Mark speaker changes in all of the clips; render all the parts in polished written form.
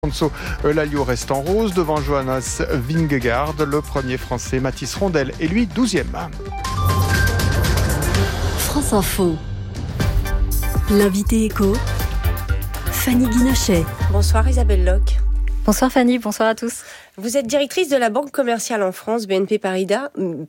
Speaker 1: Alonso Eulalio reste en rose devant Jonas Vingegaard. Le premier français, Mathis Rondel, est lui 12e.
Speaker 2: France Info. L'invité écho, Fanny Guinochet.
Speaker 3: Bonsoir Isabelle Locke.
Speaker 4: Bonsoir Fanny, bonsoir à tous.
Speaker 3: Vous êtes directrice de la banque commerciale en France, BNP Paribas.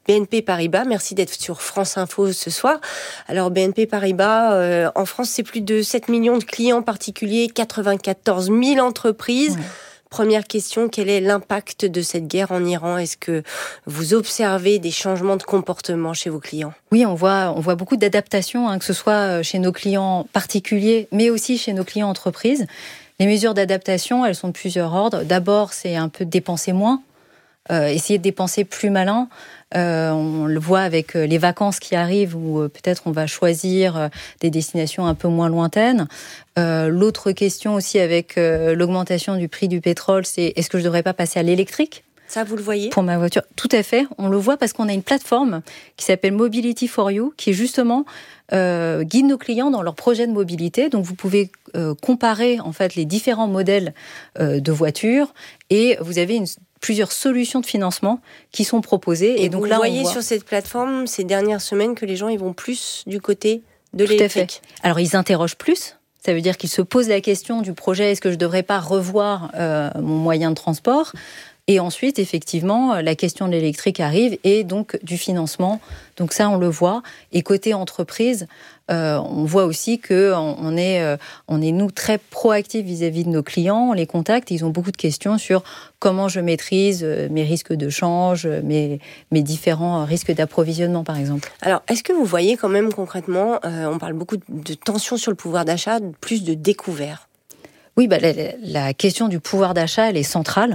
Speaker 3: Merci d'être sur France Info ce soir. Alors BNP Paribas, en France, c'est plus de 7 millions de clients particuliers, 94 000 entreprises. Ouais. Première question, quel est l'impact de cette guerre en Iran ? Est-ce que vous observez des changements de comportement chez vos clients ?
Speaker 4: Oui, on voit beaucoup d'adaptations, que ce soit chez nos clients particuliers, mais aussi chez nos clients entreprises. Les mesures d'adaptation, elles sont de plusieurs ordres. D'abord, c'est un peu de dépenser moins, essayer de dépenser plus malin. On le voit avec les vacances qui arrivent où peut-être on va choisir des destinations un peu moins lointaines. L'autre question aussi avec l'augmentation du prix du pétrole, c'est est-ce que je ne devrais pas passer à l'électrique ?
Speaker 3: Ça, vous le voyez ?
Speaker 4: Pour ma voiture, tout à fait. On le voit parce qu'on a une plateforme qui s'appelle Mobility for You, qui justement guide nos clients dans leurs projets de mobilité. Donc, vous pouvez comparer en fait les différents modèles de voitures et vous avez plusieurs solutions de financement qui sont proposées.
Speaker 3: Et donc là, vous voyez sur cette plateforme ces dernières semaines que les gens ils vont plus du côté de l'électrique.
Speaker 4: Alors, ils interrogent plus. Ça veut dire qu'ils se posent la question du projet, est-ce que je ne devrais pas revoir mon moyen de transport ? Et ensuite, effectivement, la question de l'électrique arrive et donc du financement. Donc ça, on le voit. Et côté entreprise, on voit aussi qu'on est, nous, très proactifs vis-à-vis de nos clients. On les contacte. Ils ont beaucoup de questions sur comment je maîtrise mes risques de change, mes différents risques d'approvisionnement, par exemple.
Speaker 3: Alors, est-ce que vous voyez quand même concrètement, on parle beaucoup de tension sur le pouvoir d'achat, plus de découvert ?
Speaker 4: Oui, la question du pouvoir d'achat, elle est centrale.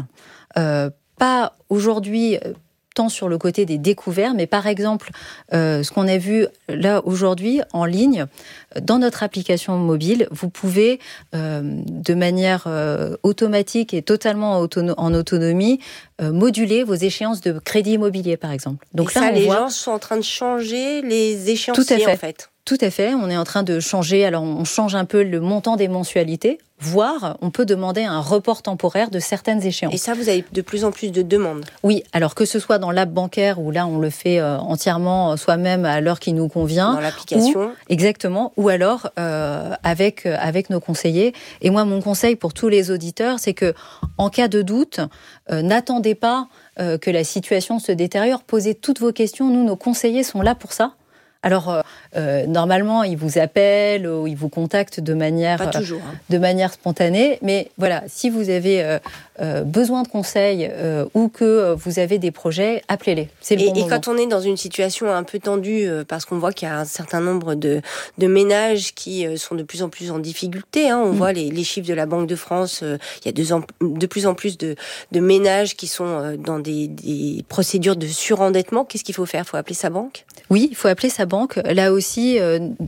Speaker 4: Pas aujourd'hui tant sur le côté des découverts, mais par exemple, ce qu'on a vu là aujourd'hui en ligne, dans notre application mobile, vous pouvez de manière automatique et totalement en autonomie moduler vos échéances de crédit immobilier, par exemple.
Speaker 3: Donc et là, les gens sont en train de changer les échéanciers, en fait.
Speaker 4: Tout à fait, on est en train de changer, alors on change un peu le montant des mensualités, voire on peut demander un report temporaire de certaines échéances.
Speaker 3: Et ça, vous avez de plus en plus de demandes ?
Speaker 4: Oui, alors que ce soit dans l'app bancaire, où là on le fait entièrement soi-même à l'heure qui nous convient.
Speaker 3: Dans l'application ?
Speaker 4: Exactement, ou alors avec nos conseillers. Et moi, mon conseil pour tous les auditeurs, c'est que en cas de doute, n'attendez pas que la situation se détériore, posez toutes vos questions, nous, nos conseillers sont là pour ça. Alors, normalement, ils vous appellent ou ils vous contactent de manière spontanée. Mais voilà, si vous avez besoin de conseils ou que vous avez des projets, appelez-les. C'est le bon moment.
Speaker 3: Et quand on est dans une situation un peu tendue, parce qu'on voit qu'il y a un certain nombre de ménages qui sont de plus en plus en difficulté, on voit les chiffres de la Banque de France, il y a de plus en plus de ménages qui sont dans des procédures de surendettement. Qu'est-ce qu'il faut faire ? Il faut appeler sa banque ?
Speaker 4: Oui, il faut appeler sa banque. Là aussi,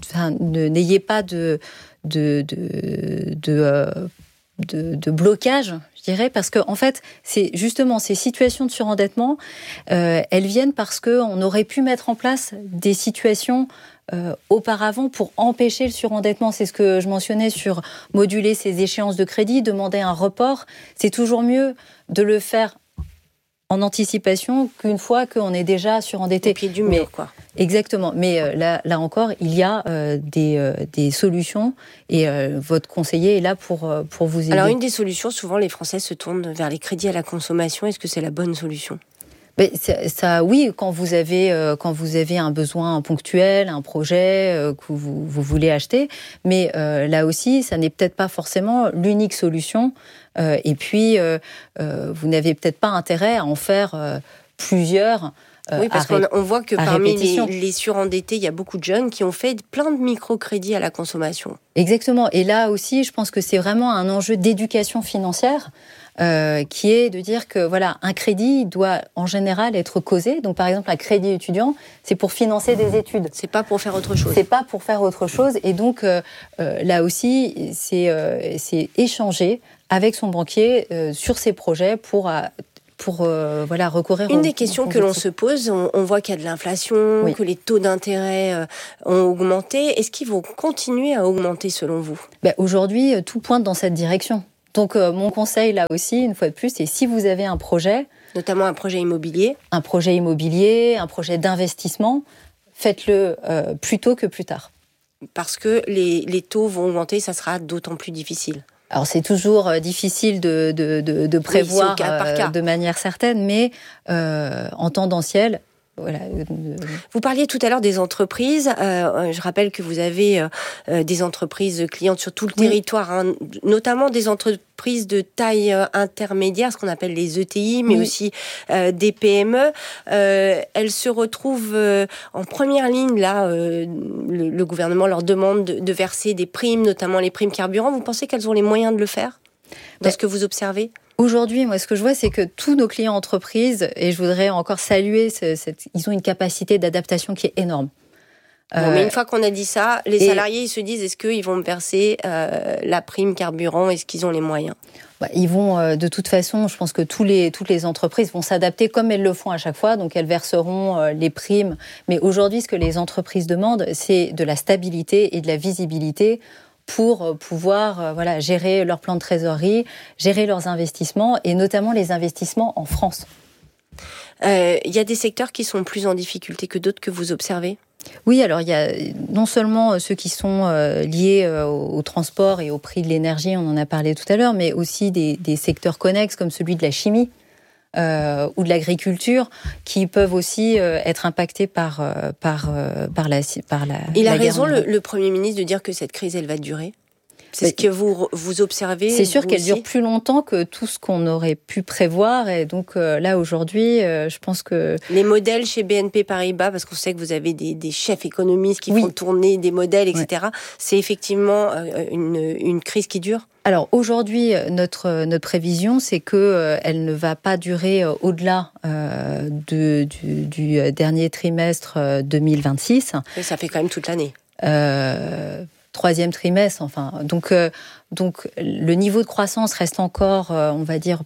Speaker 4: n'ayez pas de blocage, je dirais, parce que en fait, c'est justement ces situations de surendettement, elles viennent parce qu'on aurait pu mettre en place des situations auparavant pour empêcher le surendettement. C'est ce que je mentionnais sur moduler ces échéances de crédit, demander un report. C'est toujours mieux de le faire en anticipation qu'une fois qu'on est déjà surendetté.
Speaker 3: Au pied du mur, quoi.
Speaker 4: Exactement. Mais là encore, il y a des solutions et votre conseiller est là pour vous aider.
Speaker 3: Alors, une des solutions, souvent, les Français se tournent vers les crédits à la consommation. Est-ce que c'est la bonne solution ?
Speaker 4: Mais ça, oui, quand vous avez un besoin ponctuel, un projet que vous voulez acheter, mais là aussi, ça n'est peut-être pas forcément l'unique solution. Et puis, vous n'avez peut-être pas intérêt à en faire plusieurs.
Speaker 3: Oui, parce qu'on voit que parmi les surendettés, il y a beaucoup de jeunes qui ont fait plein de microcrédits à la consommation.
Speaker 4: Exactement. Et là aussi, je pense que c'est vraiment un enjeu d'éducation financière. Qui est de dire que voilà, un crédit doit en général être causé. Donc par exemple, un crédit étudiant, c'est pour financer des études.
Speaker 3: C'est pas pour faire autre chose.
Speaker 4: C'est pas pour faire autre chose. Et donc là aussi, c'est échanger avec son banquier sur ses projets pour recourir.
Speaker 3: Une des questions que l'on se pose, on voit qu'il y a de l'inflation, oui, que les taux d'intérêt ont augmenté. Est-ce qu'ils vont continuer à augmenter selon vous ?
Speaker 4: Aujourd'hui, tout pointe dans cette direction. Donc, mon conseil, là aussi, une fois de plus, c'est si vous avez un projet...
Speaker 3: Notamment un projet immobilier.
Speaker 4: Un projet d'investissement, faites-le plus tôt que plus tard.
Speaker 3: Parce que les taux vont augmenter, ça sera d'autant plus difficile.
Speaker 4: Alors, c'est toujours difficile de prévoir
Speaker 3: cas par cas.
Speaker 4: De manière certaine, mais en tendanciel... Voilà.
Speaker 3: Vous parliez tout à l'heure des entreprises. Je rappelle que vous avez des entreprises clientes sur tout le territoire, hein, notamment des entreprises de taille intermédiaire, ce qu'on appelle les ETI, mais aussi des PME. Elles se retrouvent en première ligne. Là, le gouvernement leur demande de verser des primes, notamment les primes carburant. Vous pensez qu'elles ont les moyens de le faire dans ce que vous observez ?
Speaker 4: Aujourd'hui, moi, ce que je vois, c'est que tous nos clients entreprises, et je voudrais encore saluer, ils ont une capacité d'adaptation qui est énorme.
Speaker 3: Bon, mais une fois qu'on a dit ça, les salariés, ils se disent, est-ce qu'ils vont me verser la prime carburant ? Est-ce qu'ils ont les moyens ?
Speaker 4: Ils vont, de toute façon, je pense que toutes les entreprises vont s'adapter comme elles le font à chaque fois, donc elles verseront les primes. Mais aujourd'hui, ce que les entreprises demandent, c'est de la stabilité et de la visibilité pour pouvoir gérer leur plan de trésorerie, gérer leurs investissements, et notamment les investissements en France.
Speaker 3: Il y a des secteurs qui sont plus en difficulté que d'autres que vous observez ?
Speaker 4: Oui, alors il y a non seulement ceux qui sont liés au transport et au prix de l'énergie, on en a parlé tout à l'heure, mais aussi des secteurs connexes comme celui de la chimie, ou de l'agriculture, qui peuvent aussi être impactés par la
Speaker 3: Il a
Speaker 4: la
Speaker 3: raison,
Speaker 4: guerre.
Speaker 3: le Premier ministre, de dire que cette crise, elle va durer. C'est ce que vous observez.
Speaker 4: C'est sûr
Speaker 3: vous
Speaker 4: qu'elle
Speaker 3: aussi
Speaker 4: dure plus longtemps que tout ce qu'on aurait pu prévoir. Et donc là, aujourd'hui, je pense que...
Speaker 3: Les modèles chez BNP Paribas, parce qu'on sait que vous avez des chefs économistes qui font tourner des modèles, etc. C'est effectivement une crise qui dure ?
Speaker 4: Alors aujourd'hui, notre prévision, c'est qu'elle ne va pas durer au-delà du dernier trimestre 2026.
Speaker 3: Et ça fait quand même toute l'année.
Speaker 4: Troisième trimestre, enfin. Donc le niveau de croissance reste encore, on va dire,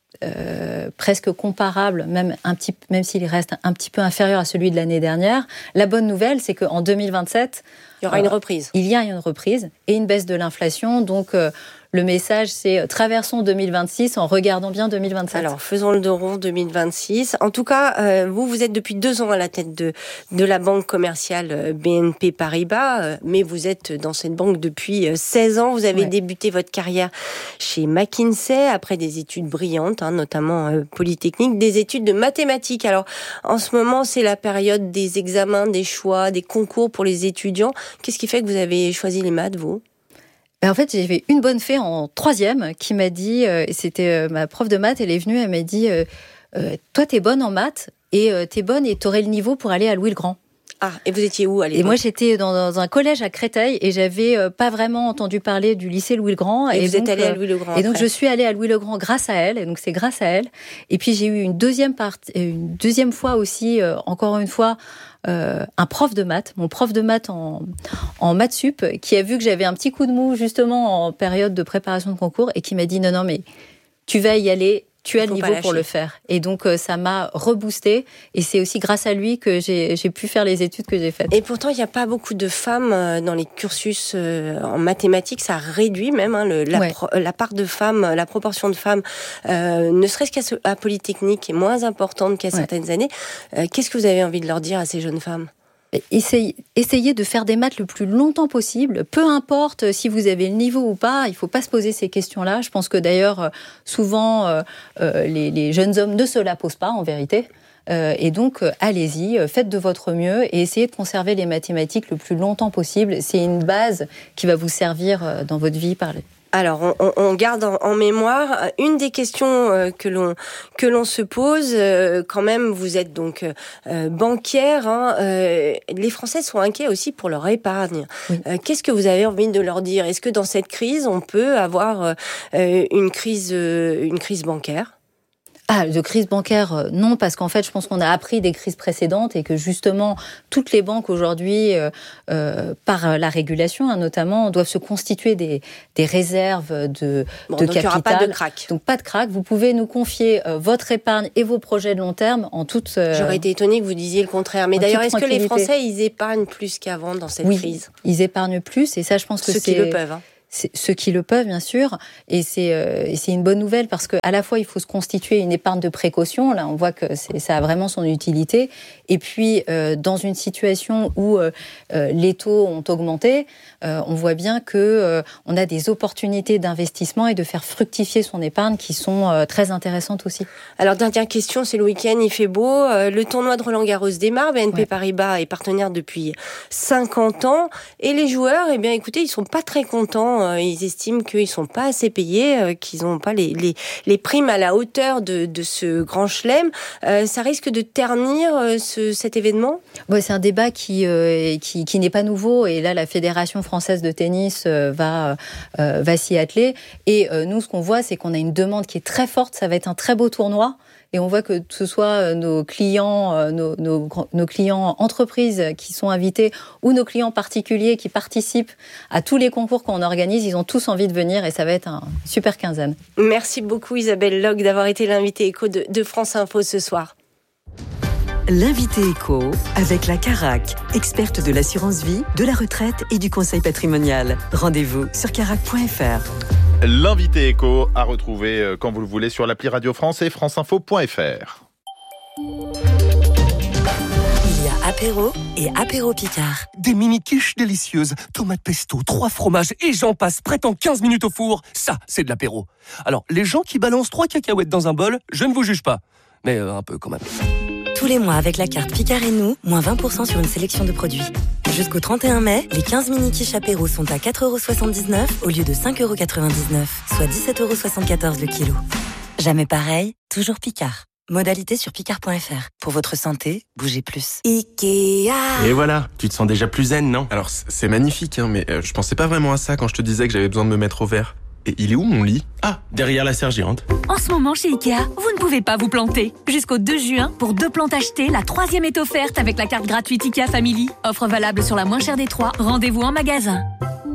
Speaker 4: presque comparable, même s'il reste un petit peu inférieur à celui de l'année dernière. La bonne nouvelle, c'est qu'en 2027...
Speaker 3: Il y aura une reprise.
Speaker 4: Il y a une reprise et une baisse de l'inflation. Donc, le message, c'est traversons 2026 en regardant bien 2027.
Speaker 3: Alors, faisons le dos rond 2026. En tout cas, vous êtes depuis 2 ans à la tête de la banque commerciale BNP Paribas, mais vous êtes dans cette banque depuis 16 ans. Vous avez débuté votre carrière chez McKinsey après des études brillantes, notamment polytechniques, des études de mathématiques. Alors, en ce moment, c'est la période des examens, des choix, des concours pour les étudiants. Qu'est-ce qui fait que vous avez choisi les maths, vous ?
Speaker 4: En fait, j'avais une bonne fée en 3e qui m'a dit, c'était ma prof de maths, elle est venue, elle m'a dit toi, t'es bonne en maths et t'es bonne et t'aurais le niveau pour aller à Louis-le-Grand.
Speaker 3: Ah, et vous étiez où à l'époque ?
Speaker 4: Et moi, j'étais dans un collège à Créteil et j'avais pas vraiment entendu parler du lycée Louis-le-Grand.
Speaker 3: Et vous êtes allée à Louis-le-Grand.
Speaker 4: Et donc, je suis allée à Louis-le-Grand grâce à elle. Et donc, c'est grâce à elle. Et puis, j'ai eu une deuxième fois aussi, encore une fois, un prof de maths, mon prof de maths en maths sup, qui a vu que j'avais un petit coup de mou justement en période de préparation de concours et qui m'a dit non, mais tu vas y aller. Tu as le niveau pour le faire. Et donc, ça m'a reboosté. Et c'est aussi grâce à lui que j'ai pu faire les études que j'ai faites.
Speaker 3: Et pourtant, il n'y a pas beaucoup de femmes dans les cursus en mathématiques. Ça réduit même la part de femmes, la proportion de femmes, ne serait-ce qu'à Polytechnique, est moins importante qu'à certaines années. Qu'est-ce que vous avez envie de leur dire à ces jeunes femmes ?
Speaker 4: Essayez de faire des maths le plus longtemps possible. Peu importe si vous avez le niveau ou pas, il ne faut pas se poser ces questions-là. Je pense que d'ailleurs, souvent, les jeunes hommes ne se la posent pas, en vérité. Et donc, allez-y, faites de votre mieux et essayez de conserver les mathématiques le plus longtemps possible. C'est une base qui va vous servir dans votre vie par
Speaker 3: Alors, on garde en mémoire une des questions que l'on se pose. Quand même, vous êtes donc banquière. Les Français sont inquiets aussi pour leur épargne. Oui. Qu'est-ce que vous avez envie de leur dire ? Est-ce que dans cette crise, on peut avoir une crise bancaire ?
Speaker 4: De crise bancaire, non, parce qu'en fait, je pense qu'on a appris des crises précédentes et que justement, toutes les banques aujourd'hui, par la régulation notamment, doivent se constituer des réserves de capital.
Speaker 3: Donc, il n'y aura pas de crack.
Speaker 4: Donc, pas de crack. Vous pouvez nous confier votre épargne et vos projets de long terme en toute...
Speaker 3: J'aurais été étonnée que vous disiez le contraire. Mais d'ailleurs, est-ce que les Français, ils épargnent plus qu'avant dans cette crise ?
Speaker 4: Ils épargnent plus et ça, je pense que
Speaker 3: Ceux qui le peuvent,
Speaker 4: ceux qui le peuvent, bien sûr, et c'est une bonne nouvelle parce qu'à la fois, il faut se constituer une épargne de précaution. Là, on voit que ça a vraiment son utilité. Et puis, dans une situation où les taux ont augmenté, on voit bien qu'on a des opportunités d'investissement et de faire fructifier son épargne qui sont très intéressantes aussi.
Speaker 3: Alors, dernière question, c'est le week-end, il fait beau. Le tournoi de Roland-Garros démarre. BNP Paribas est partenaire depuis 50 ans. Et les joueurs, eh bien, écoutez, ils sont pas très contents. Ils estiment qu'ils sont pas assez payés, qu'ils n'ont pas les primes à la hauteur de ce grand chelem. Ça risque de ternir cet événement ?
Speaker 4: C'est un débat qui n'est pas nouveau. Et là, la Fédération française de tennis va s'y atteler. Et nous, ce qu'on voit, c'est qu'on a une demande qui est très forte. Ça va être un très beau tournoi. Et on voit que ce soit nos clients, nos clients entreprises qui sont invités ou nos clients particuliers qui participent à tous les concours qu'on organise, ils ont tous envie de venir et ça va être un super quinzaine.
Speaker 3: Merci beaucoup Isabelle Log d'avoir été l'invitée éco de France Info ce soir.
Speaker 2: L'invité éco avec la Carac, experte de l'assurance vie, de la retraite et du conseil patrimonial. Rendez-vous sur carac.fr.
Speaker 5: L'invité éco à retrouver quand vous le voulez sur l'appli Radio France et franceinfo.fr.
Speaker 2: Il y a apéro et apéro Picard.
Speaker 6: Des mini-quiches délicieuses, tomates pesto, 3 fromages et j'en passe, prêt en 15 minutes au four. Ça, c'est de l'apéro. Alors, les gens qui balancent 3 cacahuètes dans un bol, je ne vous juge pas. Mais un peu quand même.
Speaker 2: Tous les mois avec la carte Picard et nous, moins 20% sur une sélection de produits. Jusqu'au 31 mai, les 15 mini-quiches apéro sont à 4,79€ au lieu de 5,99€, soit 17,74€ le kilo. Jamais pareil, toujours Picard. Modalité sur picard.fr. Pour votre santé, bougez plus. Ikea.
Speaker 7: Et voilà, tu te sens déjà plus zen, non ? Alors, c'est magnifique, mais je pensais pas vraiment à ça quand je te disais que j'avais besoin de me mettre au vert. Et il est où mon lit ? Ah, derrière la serre géante.
Speaker 8: En ce moment chez Ikea, vous ne pouvez pas vous planter. Jusqu'au 2 juin, pour 2 plantes achetées, la 3e est offerte avec la carte gratuite Ikea Family. Offre valable sur la moins chère des 3. Rendez-vous en magasin.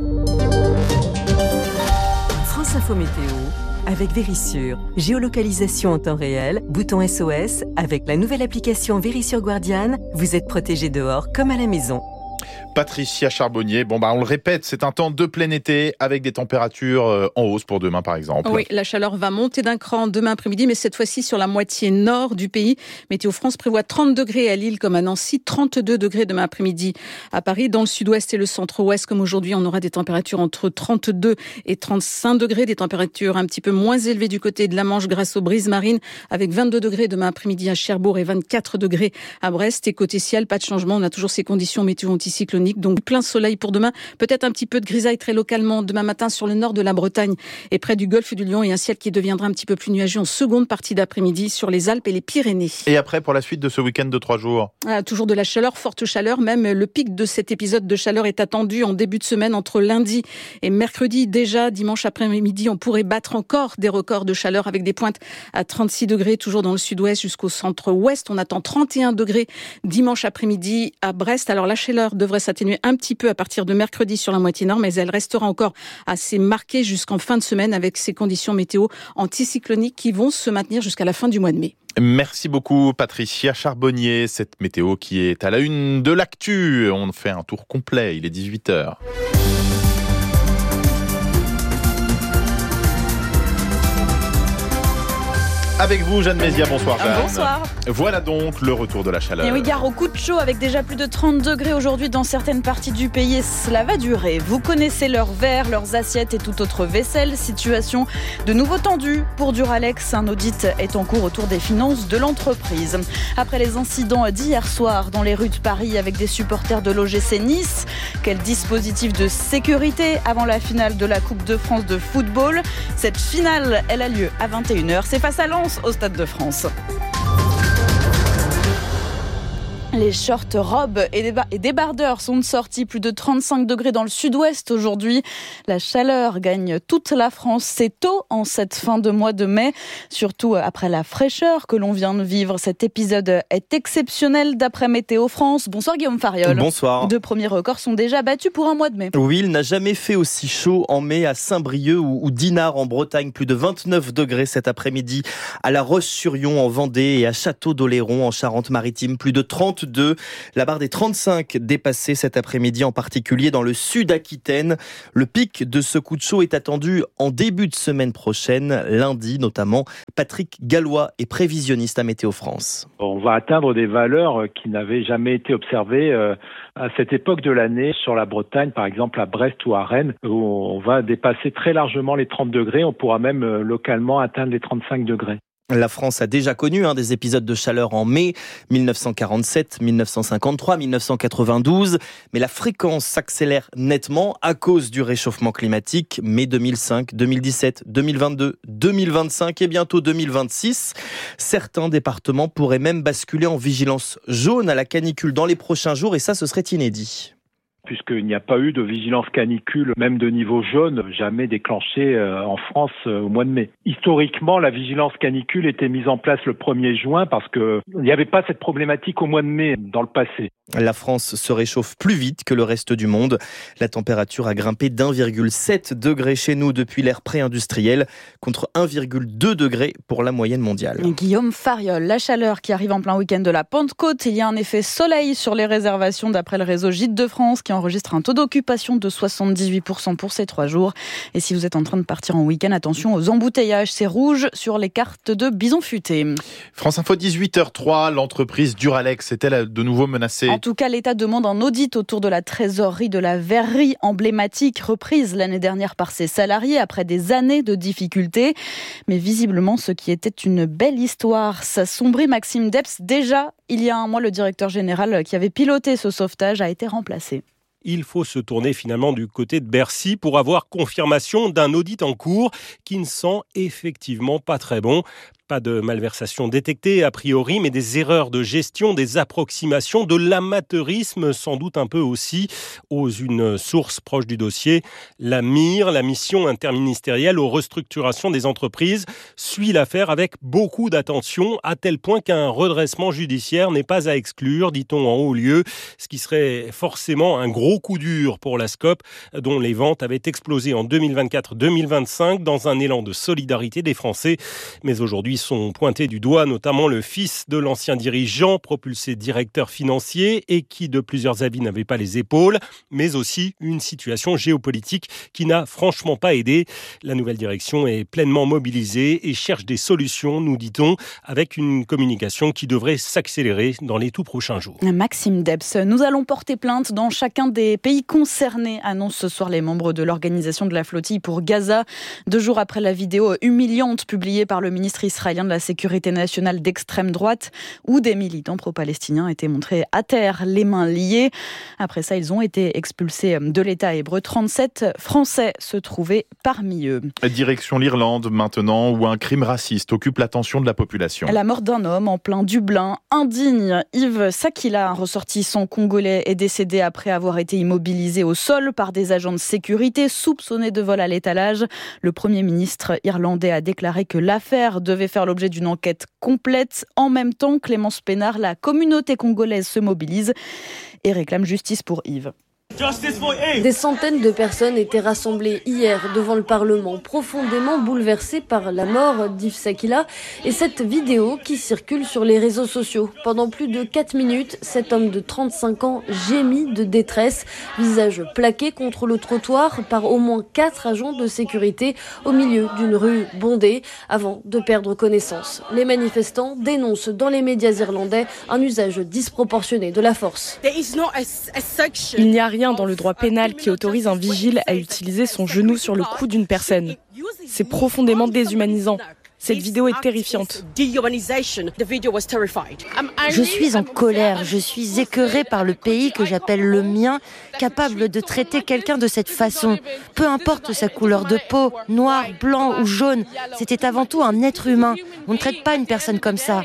Speaker 2: France Info Météo avec Vérissure. Géolocalisation en temps réel, bouton SOS. Avec la nouvelle application Vérissure Guardian, vous êtes protégé dehors comme à la maison.
Speaker 5: Patricia Charbonnier, on le répète, c'est un temps de plein été avec des températures en hausse pour demain par exemple.
Speaker 9: Oui, la chaleur va monter d'un cran demain après-midi, mais cette fois-ci sur la moitié nord du pays. Météo France prévoit 30 degrés à Lille comme à Nancy, 32 degrés demain après-midi à Paris. Dans le sud-ouest et le centre-ouest, comme aujourd'hui, on aura des températures entre 32 et 35 degrés, des températures un petit peu moins élevées du côté de la Manche grâce aux brises marines, avec 22 degrés demain après-midi à Cherbourg et 24 degrés à Brest. Et côté ciel, pas de changement, on a toujours ces conditions météo anticycloniques. Donc plein soleil pour demain, peut-être un petit peu de grisaille très localement demain matin sur le nord de la Bretagne et près du golfe du Lion, et un ciel qui deviendra un petit peu plus nuageux en seconde partie d'après-midi sur les Alpes et les Pyrénées.
Speaker 5: Et après, pour la suite de ce week-end de 3 jours,
Speaker 9: toujours de la chaleur, forte chaleur, même le pic de cet épisode de chaleur est attendu en début de semaine entre lundi et mercredi. Déjà dimanche après-midi, on pourrait battre encore des records de chaleur avec des pointes à 36 degrés toujours dans le sud-ouest jusqu'au centre-ouest. On attend 31 degrés dimanche après-midi à Brest. Alors la chaleur devrait s'atténuer un petit peu à partir de mercredi sur la moitié nord, mais elle restera encore assez marquée jusqu'en fin de semaine avec ces conditions météo anticycloniques qui vont se maintenir jusqu'à la fin du mois de mai.
Speaker 5: Merci beaucoup Patricia Charbonnier, cette météo qui est à la une de l'actu. On fait un tour complet, il est 18h. Avec vous, Jeanne Mézia, bonsoir Jeanne.
Speaker 10: Bonsoir.
Speaker 5: Voilà donc le retour de la chaleur.
Speaker 10: Et oui, gare au coup de chaud avec déjà plus de 30 degrés aujourd'hui dans certaines parties du pays et cela va durer. Vous connaissez leurs verres, leurs assiettes et toute autre vaisselle. Situation de nouveau tendue pour Duralex. Un audit est en cours autour des finances de l'entreprise. Après les incidents d'hier soir dans les rues de Paris avec des supporters de l'OGC Nice, quel dispositif de sécurité avant la finale de la Coupe de France de football. Cette finale, elle a lieu à 21h. C'est face à Lens au Stade de France. Les shorts, robes et débardeurs sont de sortie. Plus de 35 degrés dans le sud-ouest aujourd'hui. La chaleur gagne toute la France. C'est tôt en cette fin de mois de mai. Surtout après la fraîcheur que l'on vient de vivre. Cet épisode est exceptionnel d'après Météo France. Bonsoir Guillaume Fariol.
Speaker 11: Bonsoir.
Speaker 10: 2 premiers records sont déjà battus pour un mois de mai.
Speaker 11: Oui, il n'a jamais fait aussi chaud en mai à Saint-Brieuc ou Dinard en Bretagne. Plus de 29 degrés cet après-midi à La Roche-sur-Yon en Vendée et à Château-d'Oléron en Charente-Maritime. Plus de 32 32. La barre des 35 dépassée cet après-midi, en particulier dans le sud-Aquitaine. Le pic de ce coup de chaud est attendu en début de semaine prochaine, lundi notamment. Patrick Gallois est prévisionniste à Météo France.
Speaker 12: On va atteindre des valeurs qui n'avaient jamais été observées à cette époque de l'année sur la Bretagne, par exemple à Brest ou à Rennes, où on va dépasser très largement les 30 degrés. On pourra même localement atteindre les 35 degrés.
Speaker 11: La France a déjà connu des épisodes de chaleur en mai 1947, 1953, 1992, mais la fréquence s'accélère nettement à cause du réchauffement climatique. Mai 2005, 2017, 2022, 2025 et bientôt 2026. Certains départements pourraient même basculer en vigilance jaune à la canicule dans les prochains jours et ça, ce serait inédit.
Speaker 12: Puisqu'il n'y a pas eu de vigilance canicule, même de niveau jaune, jamais déclenchée en France au mois de mai. Historiquement, la vigilance canicule était mise en place le 1er juin parce qu'il n'y avait pas cette problématique au mois de mai dans le passé.
Speaker 11: La France se réchauffe plus vite que le reste du monde. La température a grimpé d'1,7 degré chez nous depuis l'ère pré-industrielle, contre 1,2 degré pour la moyenne mondiale.
Speaker 10: Guillaume Fariol, la chaleur qui arrive en plein week-end de la Pentecôte. Il y a un effet soleil sur les réservations d'après le réseau Gîtes de France qui enregistre un taux d'occupation de 78% pour ces 3 jours. Et si vous êtes en train de partir en week-end, attention aux embouteillages. C'est rouge sur les cartes de Bison Futé.
Speaker 5: France Info 18h03, l'entreprise Duralex est-elle de nouveau menacée ?
Speaker 10: En tout cas, l'État demande un audit autour de la trésorerie de la verrerie emblématique reprise l'année dernière par ses salariés après des années de difficultés. Mais visiblement, ce qui était une belle histoire s'assombrit. Maxime Debs, déjà, il y a un mois, le directeur général qui avait piloté ce sauvetage a été remplacé.
Speaker 13: Il faut se tourner finalement du côté de Bercy pour avoir confirmation d'un audit en cours qui ne sent effectivement pas très bon. Pas de malversation détectée a priori, mais des erreurs de gestion, des approximations, de l'amateurisme sans doute un peu aussi, ose une source proche du dossier. La MIR, la mission interministérielle aux restructurations des entreprises, suit l'affaire avec beaucoup d'attention, à tel point qu'un redressement judiciaire n'est pas à exclure, dit-on en haut lieu, ce qui serait forcément un gros coup dur pour la SCOP, dont les ventes avaient explosé en 2024-2025 dans un élan de solidarité des Français. Mais aujourd'hui, sont pointés du doigt notamment le fils de l'ancien dirigeant, propulsé directeur financier et qui de plusieurs avis n'avait pas les épaules, mais aussi une situation géopolitique qui n'a franchement pas aidé. La nouvelle direction est pleinement mobilisée et cherche des solutions, nous dit-on, avec une communication qui devrait s'accélérer dans les tout prochains jours.
Speaker 10: Maxime Debs, nous allons porter plainte dans chacun des pays concernés, annoncent ce soir les membres de l'organisation de la flottille pour Gaza. 2 jours après la vidéo humiliante publiée par le ministre israélien de la sécurité nationale d'extrême droite, où des militants pro-palestiniens étaient montrés à terre, les mains liées. Après ça, ils ont été expulsés de l'État hébreu. 37 Français se trouvaient parmi eux.
Speaker 5: Direction l'Irlande maintenant, où un crime raciste occupe l'attention de la population.
Speaker 10: La mort d'un homme en plein Dublin, indigne. Yves Sakila, un ressortissant congolais, est décédé après avoir été immobilisé au sol par des agents de sécurité soupçonnés de vol à l'étalage. Le Premier ministre irlandais a déclaré que l'affaire devait faire l'objet d'une enquête complète. En même temps, Clémence Pénard, la communauté congolaise se mobilise et réclame justice pour Yves.
Speaker 14: Des centaines de personnes étaient rassemblées hier devant le Parlement, profondément bouleversées par la mort d'Yves Sakila et cette vidéo qui circule sur les réseaux sociaux. Pendant plus de 4 minutes, cet homme de 35 ans gémit de détresse, visage plaqué contre le trottoir par au moins 4 agents de sécurité au milieu d'une rue bondée avant de perdre connaissance. Les manifestants dénoncent dans les médias irlandais un usage disproportionné de la force.
Speaker 15: Il n'y a rien dans le droit pénal qui autorise un vigile à utiliser son genou sur le cou d'une personne. C'est profondément déshumanisant. Cette vidéo est terrifiante.
Speaker 16: Je suis en colère, je suis écœurée par le pays que j'appelle le mien, capable de traiter quelqu'un de cette façon. Peu importe sa couleur de peau, noir, blanc ou jaune, c'était avant tout un être humain. On ne traite pas une personne comme ça.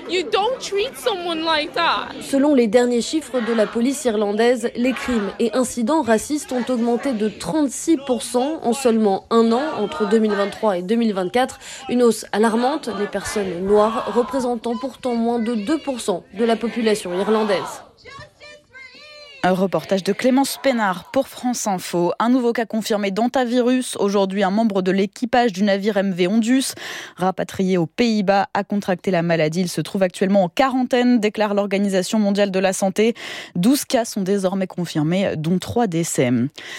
Speaker 14: Selon les derniers chiffres de la police irlandaise, les crimes et incidents racistes ont augmenté de 36% en seulement un an, entre 2023 et 2024. Une hausse alarmante, les personnes noires représentant pourtant moins de 2% de la population irlandaise.
Speaker 10: Un reportage de Clémence Pénard pour France Info. Un nouveau cas confirmé d'hantavirus. Aujourd'hui, un membre de l'équipage du navire MV Ondus, rapatrié aux Pays-Bas, a contracté la maladie. Il se trouve actuellement en quarantaine, déclare l'Organisation mondiale de la santé. 12 cas sont désormais confirmés, dont 3 décès.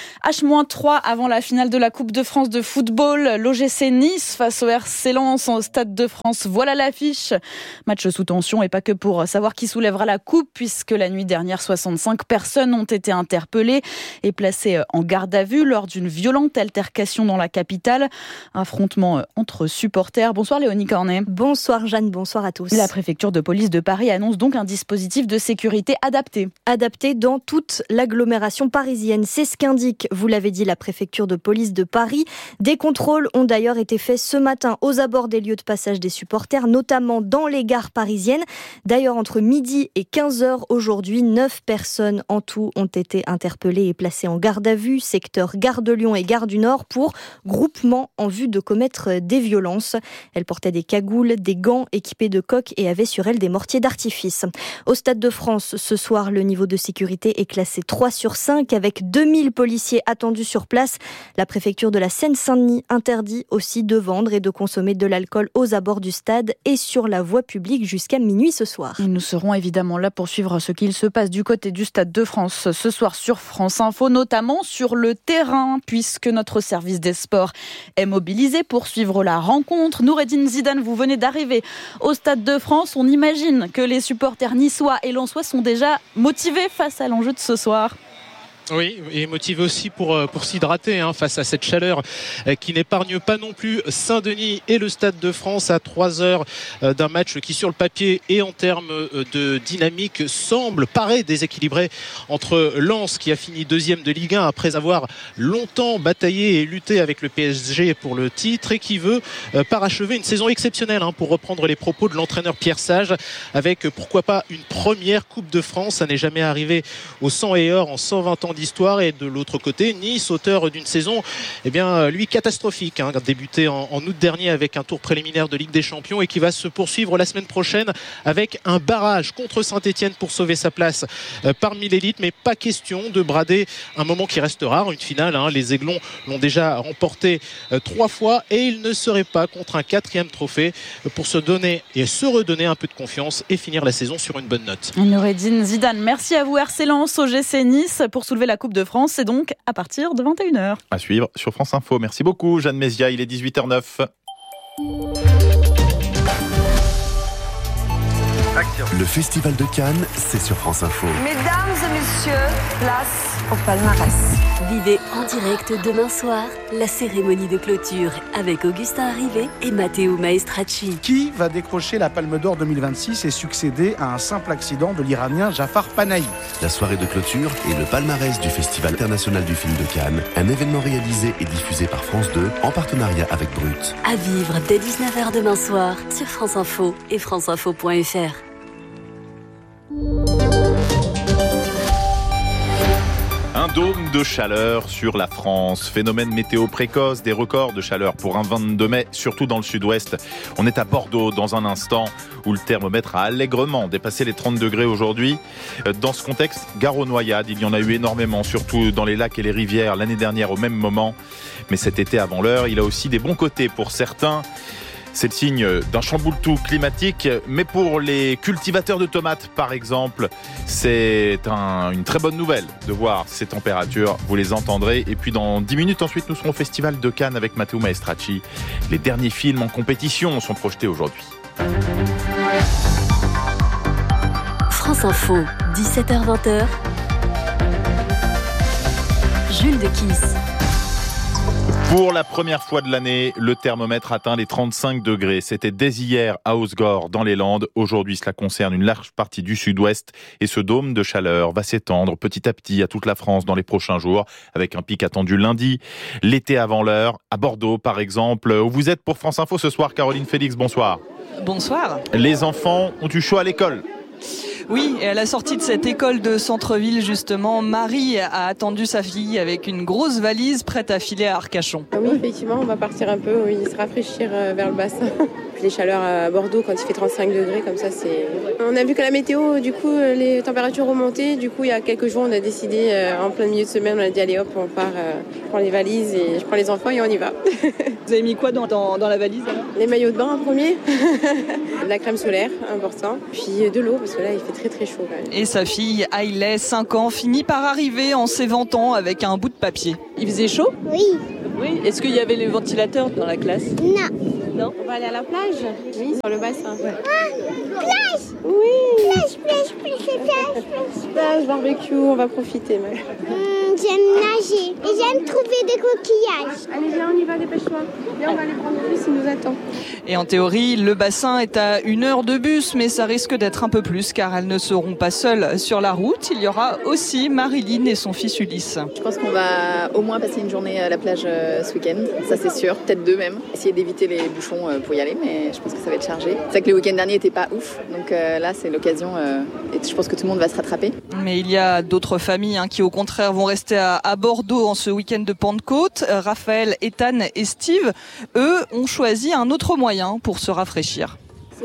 Speaker 10: H-3 avant la finale de la Coupe de France de football. L'OGC Nice face au RC Lens au Stade de France. Voilà l'affiche. Match sous tension et pas que pour savoir qui soulèvera la coupe, puisque la nuit dernière, 65 personnes ont été interpellées et placées en garde à vue lors d'une violente altercation dans la capitale. Affrontement entre supporters. Bonsoir Léonie Cornet.
Speaker 17: Bonsoir Jeanne, bonsoir à tous.
Speaker 10: La préfecture de police de Paris annonce donc un dispositif de sécurité adapté.
Speaker 17: Adapté dans toute l'agglomération parisienne. C'est ce qu'indique, vous l'avez dit, la préfecture de police de Paris. Des contrôles ont d'ailleurs été faits ce matin aux abords des lieux de passage des supporters, notamment dans les gares parisiennes. D'ailleurs, entre midi et 15h aujourd'hui, 9 personnes en tout ont été interpellées et placées en garde à vue, secteur Gare de Lyon et Gare du Nord, pour groupement en vue de commettre des violences. Elles portaient des cagoules, des gants équipés de coques et avaient sur elles des mortiers d'artifice. Au Stade de France, ce soir, le niveau de sécurité est classé 3/5 avec 2000 policiers attendus sur place. La préfecture de la Seine-Saint-Denis interdit aussi de vendre et de consommer de l'alcool aux abords du stade et sur la voie publique jusqu'à minuit ce soir.
Speaker 10: Et nous serons évidemment là pour suivre ce qu'il se passe du côté du Stade de France ce soir sur France Info, notamment sur le terrain, puisque notre service des sports est mobilisé pour suivre la rencontre. Noureddine Zidane, vous venez d'arriver au Stade de France. On imagine que les supporters niçois et lensois sont déjà motivés face à l'enjeu de ce soir.
Speaker 18: Oui, et motivé aussi pour s'hydrater face à cette chaleur qui n'épargne pas non plus Saint-Denis et le Stade de France à 3 heures d'un match qui sur le papier et en termes de dynamique paraît déséquilibré entre Lens qui a fini 2e de Ligue 1 après avoir longtemps bataillé et lutté avec le PSG pour le titre et qui veut parachever une saison exceptionnelle pour reprendre les propos de l'entraîneur Pierre Sage avec pourquoi pas une première Coupe de France. Ça n'est jamais arrivé au sang et or en 120 ans d'histoire. Et de l'autre côté, Nice, auteur d'une saison lui catastrophique, débuté en août dernier avec un tour préliminaire de Ligue des Champions et qui va se poursuivre la semaine prochaine avec un barrage contre Saint-Etienne pour sauver sa place parmi l'élite, mais pas question de brader un moment qui reste rare, une finale. Les Aiglons l'ont déjà remporté 3 fois et il ne serait pas contre un 4e trophée pour se donner et se redonner un peu de confiance et finir la saison sur une bonne note.
Speaker 10: Noureddine Zidane, merci à vous. RC Lens, OGC Nice pour soulever la Coupe de France, c'est donc à partir de 21h.
Speaker 5: À suivre sur France Info. Merci beaucoup Jeanne Mézia, il est 18h09.
Speaker 19: Le Festival de Cannes, c'est sur France Info.
Speaker 20: Mesdames et messieurs, place au palmarès.
Speaker 2: Vivez en direct demain soir la cérémonie de clôture avec Augustin Arrivé et Matteo Maestracci.
Speaker 21: Qui va décrocher la Palme d'Or 2026 et succéder à un simple accident de l'Iranien Jafar Panahi?
Speaker 19: La soirée de clôture et le palmarès du Festival international du film de Cannes, un événement réalisé et diffusé par France 2 en partenariat avec Brut.
Speaker 2: À vivre dès 19h demain soir sur France Info et franceinfo.fr.
Speaker 5: Un dôme de chaleur sur la France. Phénomène météo précoce, des records de chaleur pour un 22 mai, surtout dans le sud-ouest. On est à Bordeaux dans un instant où le thermomètre a allègrement dépassé les 30 degrés aujourd'hui. Dans ce contexte, gare aux noyades, il y en a eu énormément, surtout dans les lacs et les rivières l'année dernière au même moment. Mais cet été avant l'heure, il a aussi des bons côtés pour certains. C'est le signe d'un chamboule-tout climatique, mais pour les cultivateurs de tomates, par exemple, c'est une très bonne nouvelle de voir ces températures. Vous les entendrez. Et puis dans 10 minutes, ensuite, nous serons au Festival de Cannes avec Matteo Maestracci. Les derniers films en compétition sont projetés aujourd'hui.
Speaker 2: France Info, 17h-20h. Jules de Kiss.
Speaker 5: Pour la première fois de l'année, le thermomètre atteint les 35 degrés. C'était dès hier à Hausgord, dans les Landes. Aujourd'hui, cela concerne une large partie du sud-ouest. Et ce dôme de chaleur va s'étendre petit à petit à toute la France dans les prochains jours, avec un pic attendu lundi. L'été avant l'heure, à Bordeaux par exemple, où vous êtes pour France Info ce soir. Caroline Félix, bonsoir.
Speaker 22: Bonsoir.
Speaker 5: Les enfants ont eu chaud à l'école.
Speaker 22: Oui, et à la sortie de cette école de centre-ville, justement, Marie a attendu sa fille avec une grosse valise prête à filer à Arcachon.
Speaker 23: Ah oui, effectivement, on va partir un peu, se rafraîchir vers le bassin.
Speaker 1: Puis les chaleurs à Bordeaux, quand il fait 35 degrés, comme ça, c'est... On a vu que la météo, du coup, les températures remontaient. Du coup, il y a quelques jours, on a décidé, en plein milieu de semaine, on a dit allez hop, on part, je prends les valises et je prends les enfants et on y va.
Speaker 22: Vous avez mis quoi dans la valise alors ?
Speaker 1: Les maillots de bain en premier, de la crème solaire, important, puis de l'eau, parce que là, il fait très très chaud quand même.
Speaker 22: Et sa fille, Hailey, 5 ans, finit par arriver en s'éventant avec un bout de papier. Il faisait chaud ?
Speaker 4: Oui.
Speaker 22: Oui. Est-ce qu'il y avait les ventilateurs dans la classe ?
Speaker 4: Non.
Speaker 1: On va aller à la plage ? Oui, sur le bassin.
Speaker 4: Plage.
Speaker 1: Oui.
Speaker 4: Plage.
Speaker 1: Plage, barbecue, on va profiter.
Speaker 4: J'aime nager et j'aime trouver des coquillages.
Speaker 1: Allez, viens, on y va, dépêche-toi. Viens, on va aller prendre le bus, il nous attend.
Speaker 22: Et en théorie, le bassin est à 1 heure de bus, mais ça risque d'être un peu plus car elles ne seront pas seules sur la route. Il y aura aussi Marilyn et son fils Ulysse.
Speaker 23: Je pense qu'on va au moins passer une journée à la plage ce week-end, ça c'est sûr, peut-être 2 même. Essayer d'éviter les bouchons pour y aller, mais je pense que ça va être chargé. C'est vrai que le week-end dernier n'était pas ouf, donc là c'est l'occasion et je pense que tout le monde va se rattraper.
Speaker 22: Mais il y a d'autres familles qui au contraire vont rester à Bordeaux en ce week-end de Pentecôte. Raphaël, Ethan et Steve, eux, ont choisi un autre moyen pour se rafraîchir.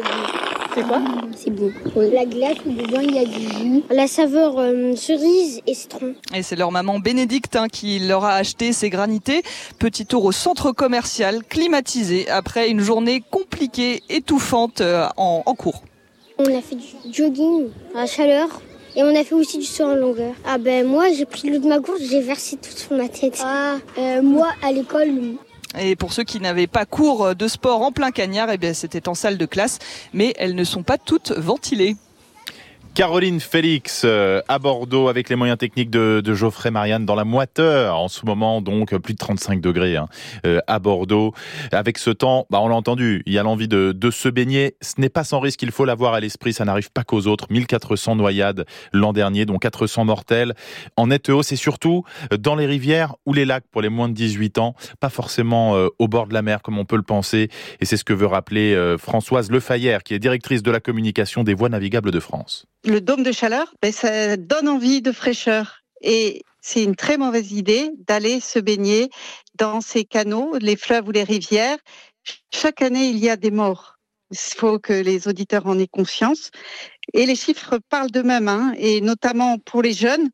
Speaker 4: C'est quoi ? C'est bon. La glace où dedans il y a du jus, la saveur cerise et citron.
Speaker 22: Et c'est leur maman Bénédicte qui leur a acheté ces granités. Petit tour au centre commercial climatisé après une journée compliquée, étouffante en cours.
Speaker 4: On a fait du jogging à la chaleur. Et on a fait aussi du saut en longueur. Ah ben moi j'ai pris l'eau de ma gourde, j'ai versé tout sur ma tête. Moi à l'école.
Speaker 22: Et pour ceux qui n'avaient pas cours de sport en plein cagnard, c'était en salle de classe, mais elles ne sont pas toutes ventilées.
Speaker 5: Caroline Félix à Bordeaux avec les moyens techniques de Geoffrey Marianne dans la moiteur en ce moment, donc plus de 35 degrés à Bordeaux. Avec ce temps, on l'a entendu, il y a l'envie de se baigner. Ce n'est pas sans risque, il faut l'avoir à l'esprit, ça n'arrive pas qu'aux autres. 1400 noyades l'an dernier, dont 400 mortels. En nette hausse et surtout dans les rivières ou les lacs pour les moins de 18 ans, pas forcément au bord de la mer comme on peut le penser. Et c'est ce que veut rappeler Françoise Lefayère, qui est directrice de la communication des voies navigables de France.
Speaker 24: Le dôme de chaleur, ça donne envie de fraîcheur. Et c'est une très mauvaise idée d'aller se baigner dans ces canaux, les fleuves ou les rivières. Chaque année, il y a des morts. Il faut que les auditeurs en aient conscience. Et les chiffres parlent d'eux-mêmes, et notamment pour les jeunes.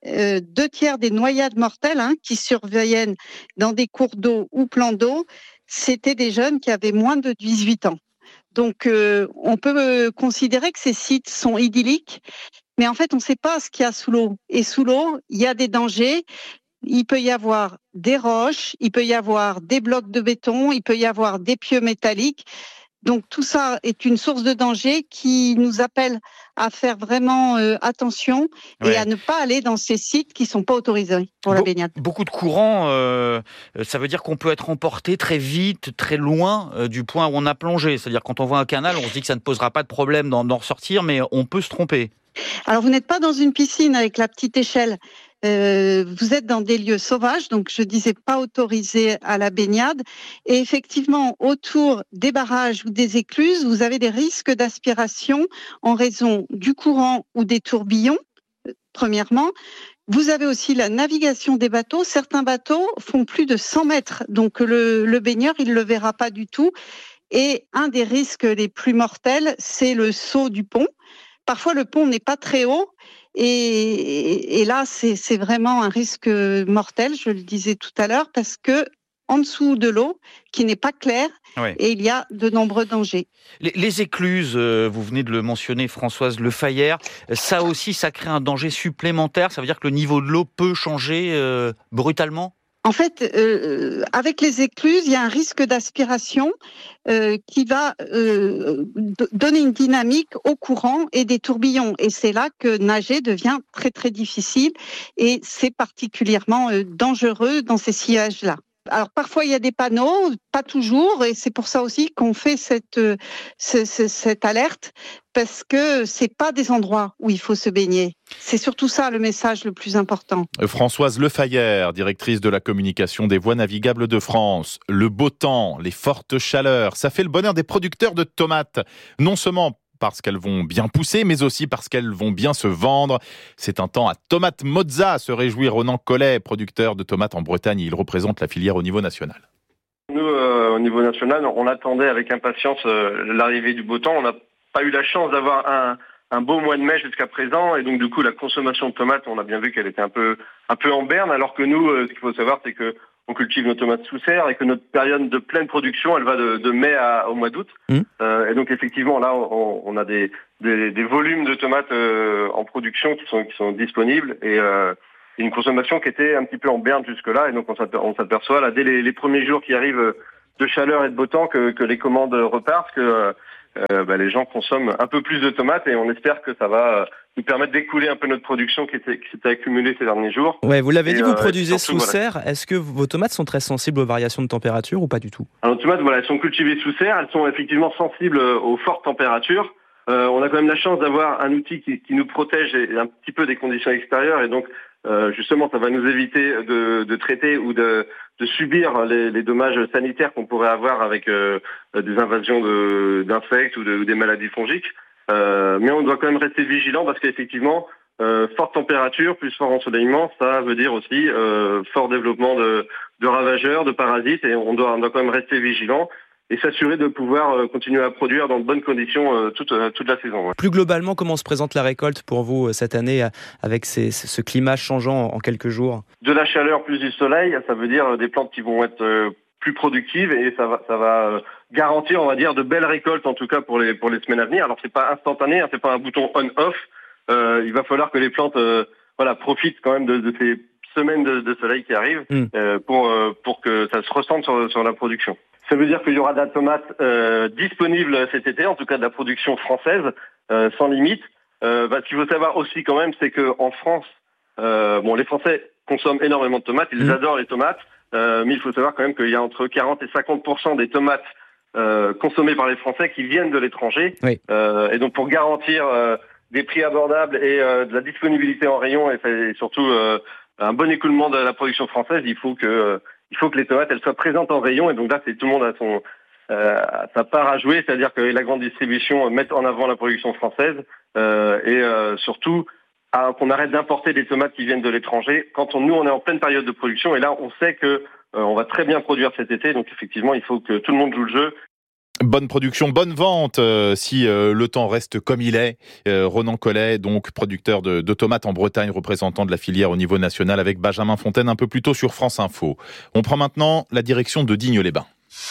Speaker 24: 2/3 des noyades mortelles qui surviennent dans des cours d'eau ou plans d'eau, c'était des jeunes qui avaient moins de 18 ans. Donc, on peut considérer que ces sites sont idylliques, mais en fait, on ne sait pas ce qu'il y a sous l'eau. Et sous l'eau, il y a des dangers. Il peut y avoir des roches, il peut y avoir des blocs de béton, il peut y avoir des pieux métalliques. Donc, tout ça est une source de danger qui nous appelle à faire vraiment attention et à ne pas aller dans ces sites qui ne sont pas autorisés pour la baignade.
Speaker 25: Beaucoup de courants, ça veut dire qu'on peut être emporté très vite, très loin du point où on a plongé. C'est-à-dire quand on voit un canal, on se dit que ça ne posera pas de problème d'en ressortir, mais on peut se tromper.
Speaker 24: Alors, vous n'êtes pas dans une piscine avec la petite échelle. Vous êtes dans des lieux sauvages, donc je disais pas autorisés à la baignade. Et effectivement, autour des barrages ou des écluses, vous avez des risques d'aspiration en raison du courant ou des tourbillons, premièrement. Vous avez aussi la navigation des bateaux. Certains bateaux font plus de 100 mètres, donc le baigneur, il le verra pas du tout. Et un des risques les plus mortels, c'est le saut du pont. Parfois, le pont n'est pas très haut. Et là, c'est vraiment un risque mortel, je le disais tout à l'heure, parce que en dessous de l'eau, qui n'est pas claire, et il y a de nombreux dangers.
Speaker 25: Les écluses, vous venez de le mentionner, Françoise Lefayère, ça aussi, ça crée un danger supplémentaire. Ça veut dire que le niveau de l'eau peut changer brutalement ?
Speaker 24: En fait, avec les écluses, il y a un risque d'aspiration qui va donner une dynamique au courant et des tourbillons. Et c'est là que nager devient très, très difficile et c'est particulièrement dangereux dans ces sillages-là. Alors parfois il y a des panneaux, pas toujours, et c'est pour ça aussi qu'on fait cette alerte, parce que c'est pas des endroits où il faut se baigner. C'est surtout ça le message le plus important.
Speaker 5: Françoise Lefayère, directrice de la communication des voies navigables de France. Le beau temps, les fortes chaleurs, ça fait le bonheur des producteurs de tomates. Non seulement parce qu'elles vont bien pousser, mais aussi parce qu'elles vont bien se vendre. C'est un temps à Tomate Mozza, se réjouit Ronan Collet, producteur de tomates en Bretagne. Il représente la filière au niveau national.
Speaker 26: Nous,
Speaker 3: au niveau national. On attendait avec impatience l'arrivée du beau temps. On n'a pas eu la chance d'avoir un beau mois de mai jusqu'à présent, et donc du coup la consommation de tomates, on a bien vu qu'elle était un peu en berne, alors que nous, ce qu'il faut savoir, c'est que on cultive nos tomates sous serre et que notre période de pleine production, elle va de mai au mois d'août. Et donc effectivement là, on a des volumes de tomates en production qui sont disponibles, et une consommation qui était un petit peu en berne jusque-là, et donc on s'aperçoit là dès les premiers jours qui arrivent de chaleur et de beau temps que les commandes repartent, que les gens consomment un peu plus de tomates, et on espère que ça va nous permettre d'écouler un peu notre production qui s'était accumulée ces derniers jours.
Speaker 11: Ouais, vous l'avez dit, vous produisez sous serre. Est-ce que vos tomates sont très sensibles aux variations de température ou pas du tout?
Speaker 3: Alors, nos tomates, elles sont cultivées sous serre. Elles sont effectivement sensibles aux fortes températures. On a quand même la chance d'avoir un outil qui nous protège un petit peu des conditions extérieures, et donc justement, ça va nous éviter de traiter ou de subir les dommages sanitaires qu'on pourrait avoir avec des invasions d'insectes ou des maladies fongiques. Mais on doit quand même rester vigilant, parce qu'effectivement, forte température plus fort ensoleillement, ça veut dire aussi fort développement de ravageurs, de parasites, et on doit quand même rester vigilant et s'assurer de pouvoir continuer à produire dans de bonnes conditions toute la saison. Ouais.
Speaker 11: Plus globalement, comment se présente la récolte pour vous cette année, avec ce climat changeant en quelques jours?
Speaker 3: De la chaleur plus du soleil, ça veut dire des plantes qui vont être plus productives, et ça va garantir, on va dire, de belles récoltes, en tout cas pour les semaines à venir. Alors c'est pas instantané, c'est pas un bouton on/off. Il va falloir que les plantes profitent quand même de ces semaines de soleil qui arrivent pour que ça se ressente sur la production. Ça veut dire qu'il y aura de la tomate disponible cet été, en tout cas de la production française, sans limite. Ce qu'il faut savoir aussi quand même, c'est qu'en France, les Français consomment énormément de tomates, ils adorent les tomates, mais il faut savoir quand même qu'il y a entre 40 et 50% des tomates consommées par les Français qui viennent de l'étranger. Oui. Et donc pour garantir des prix abordables et de la disponibilité en rayon, et surtout un bon écoulement de la production française, il faut que les tomates elles soient présentes en rayon, et donc là tout le monde a sa part à jouer, c'est-à-dire que la grande distribution mette en avant la production française, et surtout qu'on arrête d'importer des tomates qui viennent de l'étranger quand nous on est en pleine période de production, et là on sait que on va très bien produire cet été, donc effectivement il faut que tout le monde joue le jeu.
Speaker 5: Bonne production, bonne vente, si le temps reste comme il est. Ronan Collet, donc producteur de tomates en Bretagne, représentant de la filière au niveau national, avec Benjamin Fontaine un peu plus tôt sur France Info. On prend maintenant la direction de Digne-les-Bains.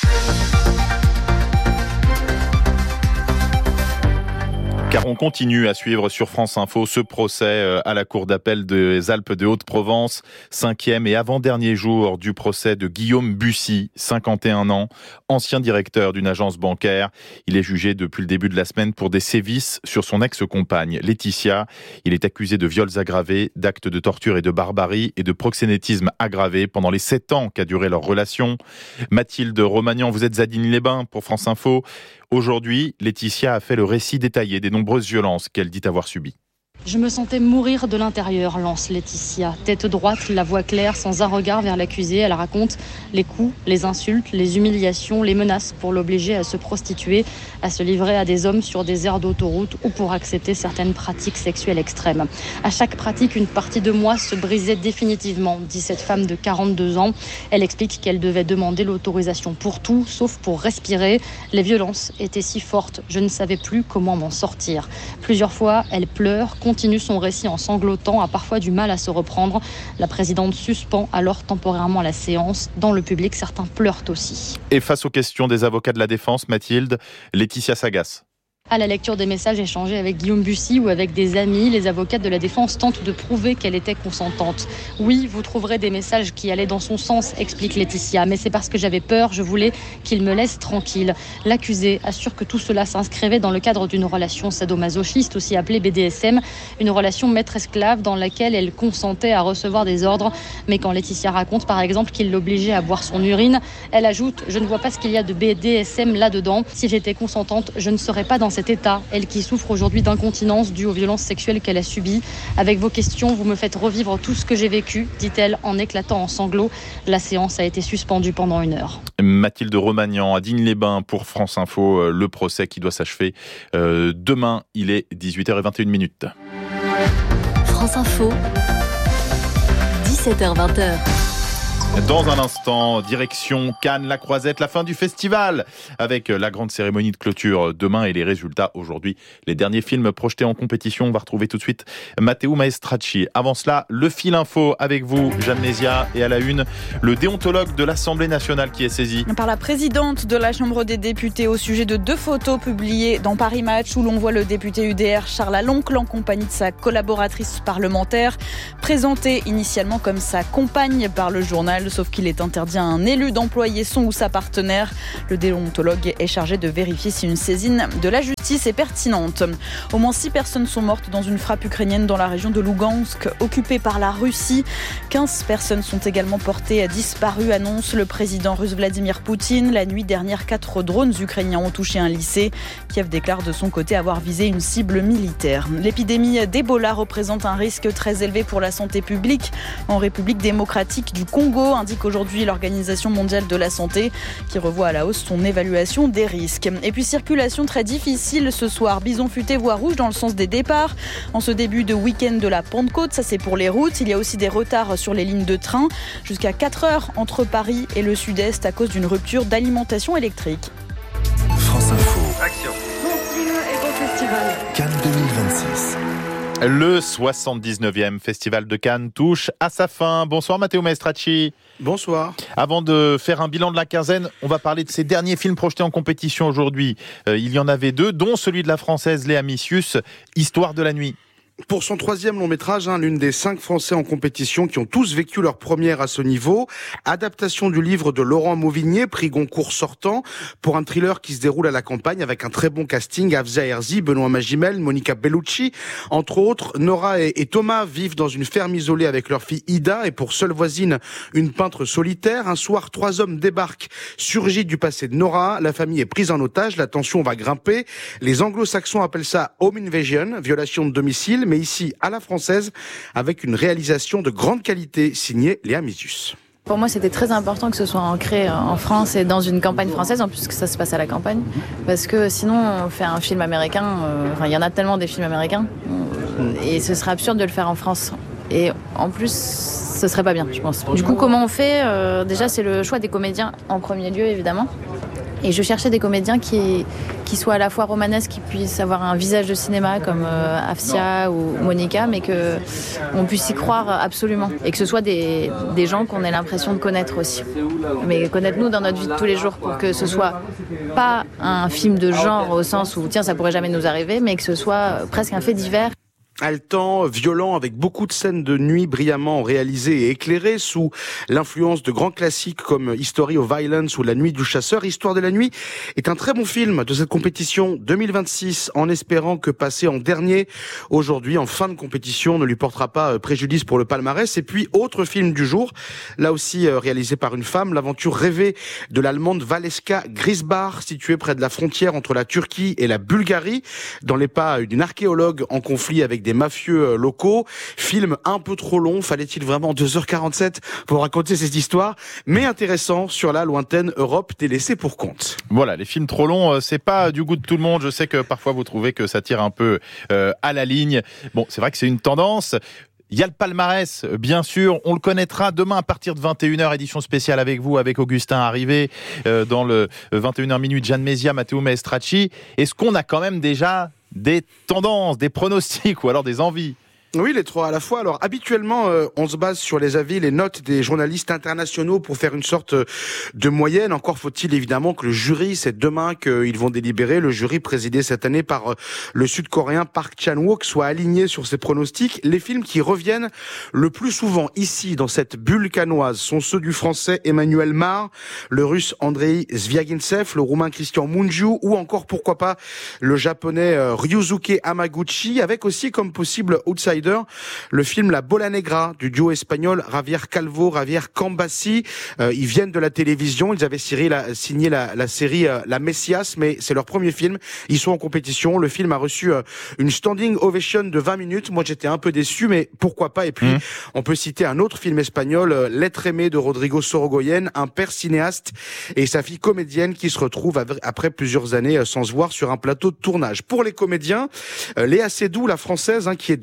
Speaker 5: Car on continue à suivre sur France Info ce procès à la Cour d'appel des Alpes de Haute-Provence, 5e et avant-dernier jour du procès de Guillaume Bussy, 51 ans, ancien directeur d'une agence bancaire. Il est jugé depuis le début de la semaine pour des sévices sur son ex-compagne, Laetitia. Il est accusé de viols aggravés, d'actes de torture et de barbarie et de proxénétisme aggravé pendant les 7 ans qu'a duré leur relation. Mathilde Romagnan, vous êtes à Digne-les-Bains pour France Info. Aujourd'hui, Laetitia a fait le récit détaillé des nombreuses violences qu'elle dit avoir subies.
Speaker 6: Je me sentais mourir de l'intérieur, lance Laetitia. Tête droite, la voix claire, sans un regard vers l'accusé. Elle raconte les coups, les insultes, les humiliations, les menaces pour l'obliger à se prostituer, à se livrer à des hommes sur des aires d'autoroute ou pour accepter certaines pratiques sexuelles extrêmes. À chaque pratique, une partie de moi se brisait définitivement, dit cette femme de 42 ans. Elle explique qu'elle devait demander l'autorisation pour tout, sauf pour respirer. Les violences étaient si fortes, je ne savais plus comment m'en sortir. Plusieurs fois, elle pleure, continue son récit en sanglotant, a parfois du mal à se reprendre. La présidente suspend alors temporairement la séance. Dans le public, certains pleurent aussi.
Speaker 5: Et face aux questions des avocats de la défense, Mathilde, Laetitia s'agace.
Speaker 6: À la lecture des messages échangés avec Guillaume Bussy ou avec des amis, les avocates de la défense tentent de prouver qu'elle était consentante. Oui, vous trouverez des messages qui allaient dans son sens, explique Laetitia, mais c'est parce que j'avais peur, je voulais qu'il me laisse tranquille. L'accusée assure que tout cela s'inscrivait dans le cadre d'une relation sadomasochiste, aussi appelée BDSM, une relation maître-esclave dans laquelle elle consentait à recevoir des ordres. Mais quand Laetitia raconte par exemple qu'il l'obligeait à boire son urine, elle ajoute « Je ne vois pas ce qu'il y a de BDSM là-dedans. Si j'étais consentante, je ne serais pas dans cet état, elle qui souffre aujourd'hui d'incontinence due aux violences sexuelles qu'elle a subies. Avec vos questions, vous me faites revivre tout ce que j'ai vécu, dit-elle en éclatant en sanglots. La séance a été suspendue pendant 1 heure.
Speaker 5: Mathilde Romagnan à Digne-les-Bains pour France Info, le procès qui doit s'achever demain. Il est 18h21.
Speaker 2: France Info, 17h-20h.
Speaker 5: Dans un instant, direction Cannes, la Croisette, la fin du festival avec la grande cérémonie de clôture demain et les résultats aujourd'hui. Les derniers films projetés en compétition, on va retrouver tout de suite Matteo Maestracci. Avant cela, le fil info avec vous, Jeanne Mézia, et à la une, le déontologue de l'Assemblée nationale qui est saisi.
Speaker 10: Par la présidente de la Chambre des députés au sujet de 2 photos publiées dans Paris Match où l'on voit le député UDR Charles Aloncle en compagnie de sa collaboratrice parlementaire, présentée initialement comme sa compagne par le journal. Sauf qu'il est interdit à un élu d'employer son ou sa partenaire. Le déontologue est chargé de vérifier si une saisine de la justice est pertinente. Au moins 6 personnes sont mortes dans une frappe ukrainienne dans la région de Lougansk, occupée par la Russie. 15 personnes sont également portées disparues, annonce le président russe Vladimir Poutine. La nuit dernière, 4 drones ukrainiens ont touché un lycée. Kiev déclare de son côté avoir visé une cible militaire. L'épidémie d'Ebola représente un risque très élevé pour la santé publique en République démocratique du Congo, indique aujourd'hui l'Organisation mondiale de la santé qui revoit à la hausse son évaluation des risques. Et puis circulation très difficile ce soir. Bison futé voie rouge dans le sens des départs. En ce début de week-end de la Pentecôte, ça c'est pour les routes. Il y a aussi des retards sur les lignes de train. Jusqu'à 4 heures entre Paris et le sud-est à cause d'une rupture d'alimentation électrique.
Speaker 19: France Info.
Speaker 3: Action.
Speaker 19: Cannes 2026.
Speaker 5: Le 79e Festival de Cannes touche à sa fin. Bonsoir Matteo Maestracci.
Speaker 21: Bonsoir.
Speaker 5: Avant de faire un bilan de la quinzaine, on va parler de ces derniers films projetés en compétition aujourd'hui. Il y en avait 2, dont celui de la Française Léa Missius, Histoire de la nuit.
Speaker 21: Pour son 3e long métrage, l'une des 5 Français en compétition qui ont tous vécu leur première à ce niveau. Adaptation du livre de Laurent Mauvigné, prix Goncourt sortant, pour un thriller qui se déroule à la campagne avec un très bon casting. Afza Herzi, Benoît Magimel, Monica Bellucci. Entre autres, Nora et Thomas vivent dans une ferme isolée avec leur fille Ida et pour seule voisine, une peintre solitaire. Un soir, 3 hommes débarquent, surgis du passé de Nora. La famille est prise en otage, la tension va grimper. Les anglo-saxons appellent ça home invasion, violation de domicile. Mais ici, à la française, avec une réalisation de grande qualité signée Léa Missius.
Speaker 23: Pour moi, c'était très important que ce soit ancré en France et dans une campagne française, en plus que ça se passe à la campagne. Parce que sinon, on fait un film américain, il y en a tellement des films américains, et ce serait absurde de le faire en France. Et en plus, ce serait pas bien, je pense. Du coup, comment on fait ? Déjà, c'est le choix des comédiens en premier lieu, évidemment. Et je cherchais des comédiens qui soient à la fois romanesques, qui puissent avoir un visage de cinéma comme Afsia ou Monica, mais qu'on puisse y croire absolument. Et que ce soit des gens qu'on ait l'impression de connaître aussi. Mais connaître nous dans notre vie de tous les jours pour que ce soit pas un film de genre au sens où tiens, ça pourrait jamais nous arriver, mais que ce soit presque un fait divers.
Speaker 21: Haletant, violent, avec beaucoup de scènes de nuit brillamment réalisées et éclairées sous l'influence de grands classiques comme History of Violence ou La Nuit du Chasseur. Histoire de la nuit est un très bon film de cette compétition 2026, en espérant que passer en dernier aujourd'hui en fin de compétition ne lui portera pas préjudice pour le palmarès. Et puis, autre film du jour, là aussi réalisé par une femme, l'aventure rêvée de l'Allemande Valeska Grisbach, située près de la frontière entre la Turquie et la Bulgarie, dans les pas d'une archéologue en conflit avec des mafieux locaux. Film un peu trop long, fallait-il vraiment 2h47 pour raconter cette histoire, mais intéressant sur la lointaine Europe des laissés pour compte.
Speaker 5: Voilà, les films trop longs, c'est pas du goût de tout le monde. Je sais que parfois vous trouvez que ça tire un peu à la ligne. Bon, c'est vrai que c'est une tendance. Il y a le palmarès, bien sûr, on le connaîtra demain à partir de 21h, édition spéciale avec vous, avec Augustin Arrivé, dans le 21h minuit, Jeanne Mézia, Matteo Maestracci. Est-ce qu'on a quand même déjà des tendances, des pronostics ou alors des envies?
Speaker 21: Oui, les 3 à la fois. Alors, habituellement, on se base sur les avis, les notes des journalistes internationaux pour faire une sorte de moyenne. Encore faut-il évidemment que le jury, c'est demain qu'ils vont délibérer, le jury présidé cette année par le Sud-Coréen Park Chan-wook, soit aligné sur ses pronostics. Les films qui reviennent le plus souvent ici, dans cette bulle cannoise, sont ceux du Français Emmanuel Mar, le Russe Andrei Zviagintsev, le Roumain Christian Mungiu, ou encore, pourquoi pas, le Japonais Ryusuke Hamaguchi, avec aussi comme possible outsider le film La Bola Negra du duo espagnol Javier Calvo, Javier Cambassi. Ils viennent de la télévision, ils avaient signé la série La Messias, mais c'est leur premier film. Ils sont en compétition. Le film a reçu une standing ovation de 20 minutes. Moi, j'étais un peu déçu, mais pourquoi pas. Et puis, on peut citer un autre film espagnol, L'être aimé de Rodrigo Sorogoyen, un père cinéaste et sa fille comédienne qui se retrouvent après plusieurs années sans se voir sur un plateau de tournage. Pour les comédiens, Léa Seydoux, la française, qui est dans 2 films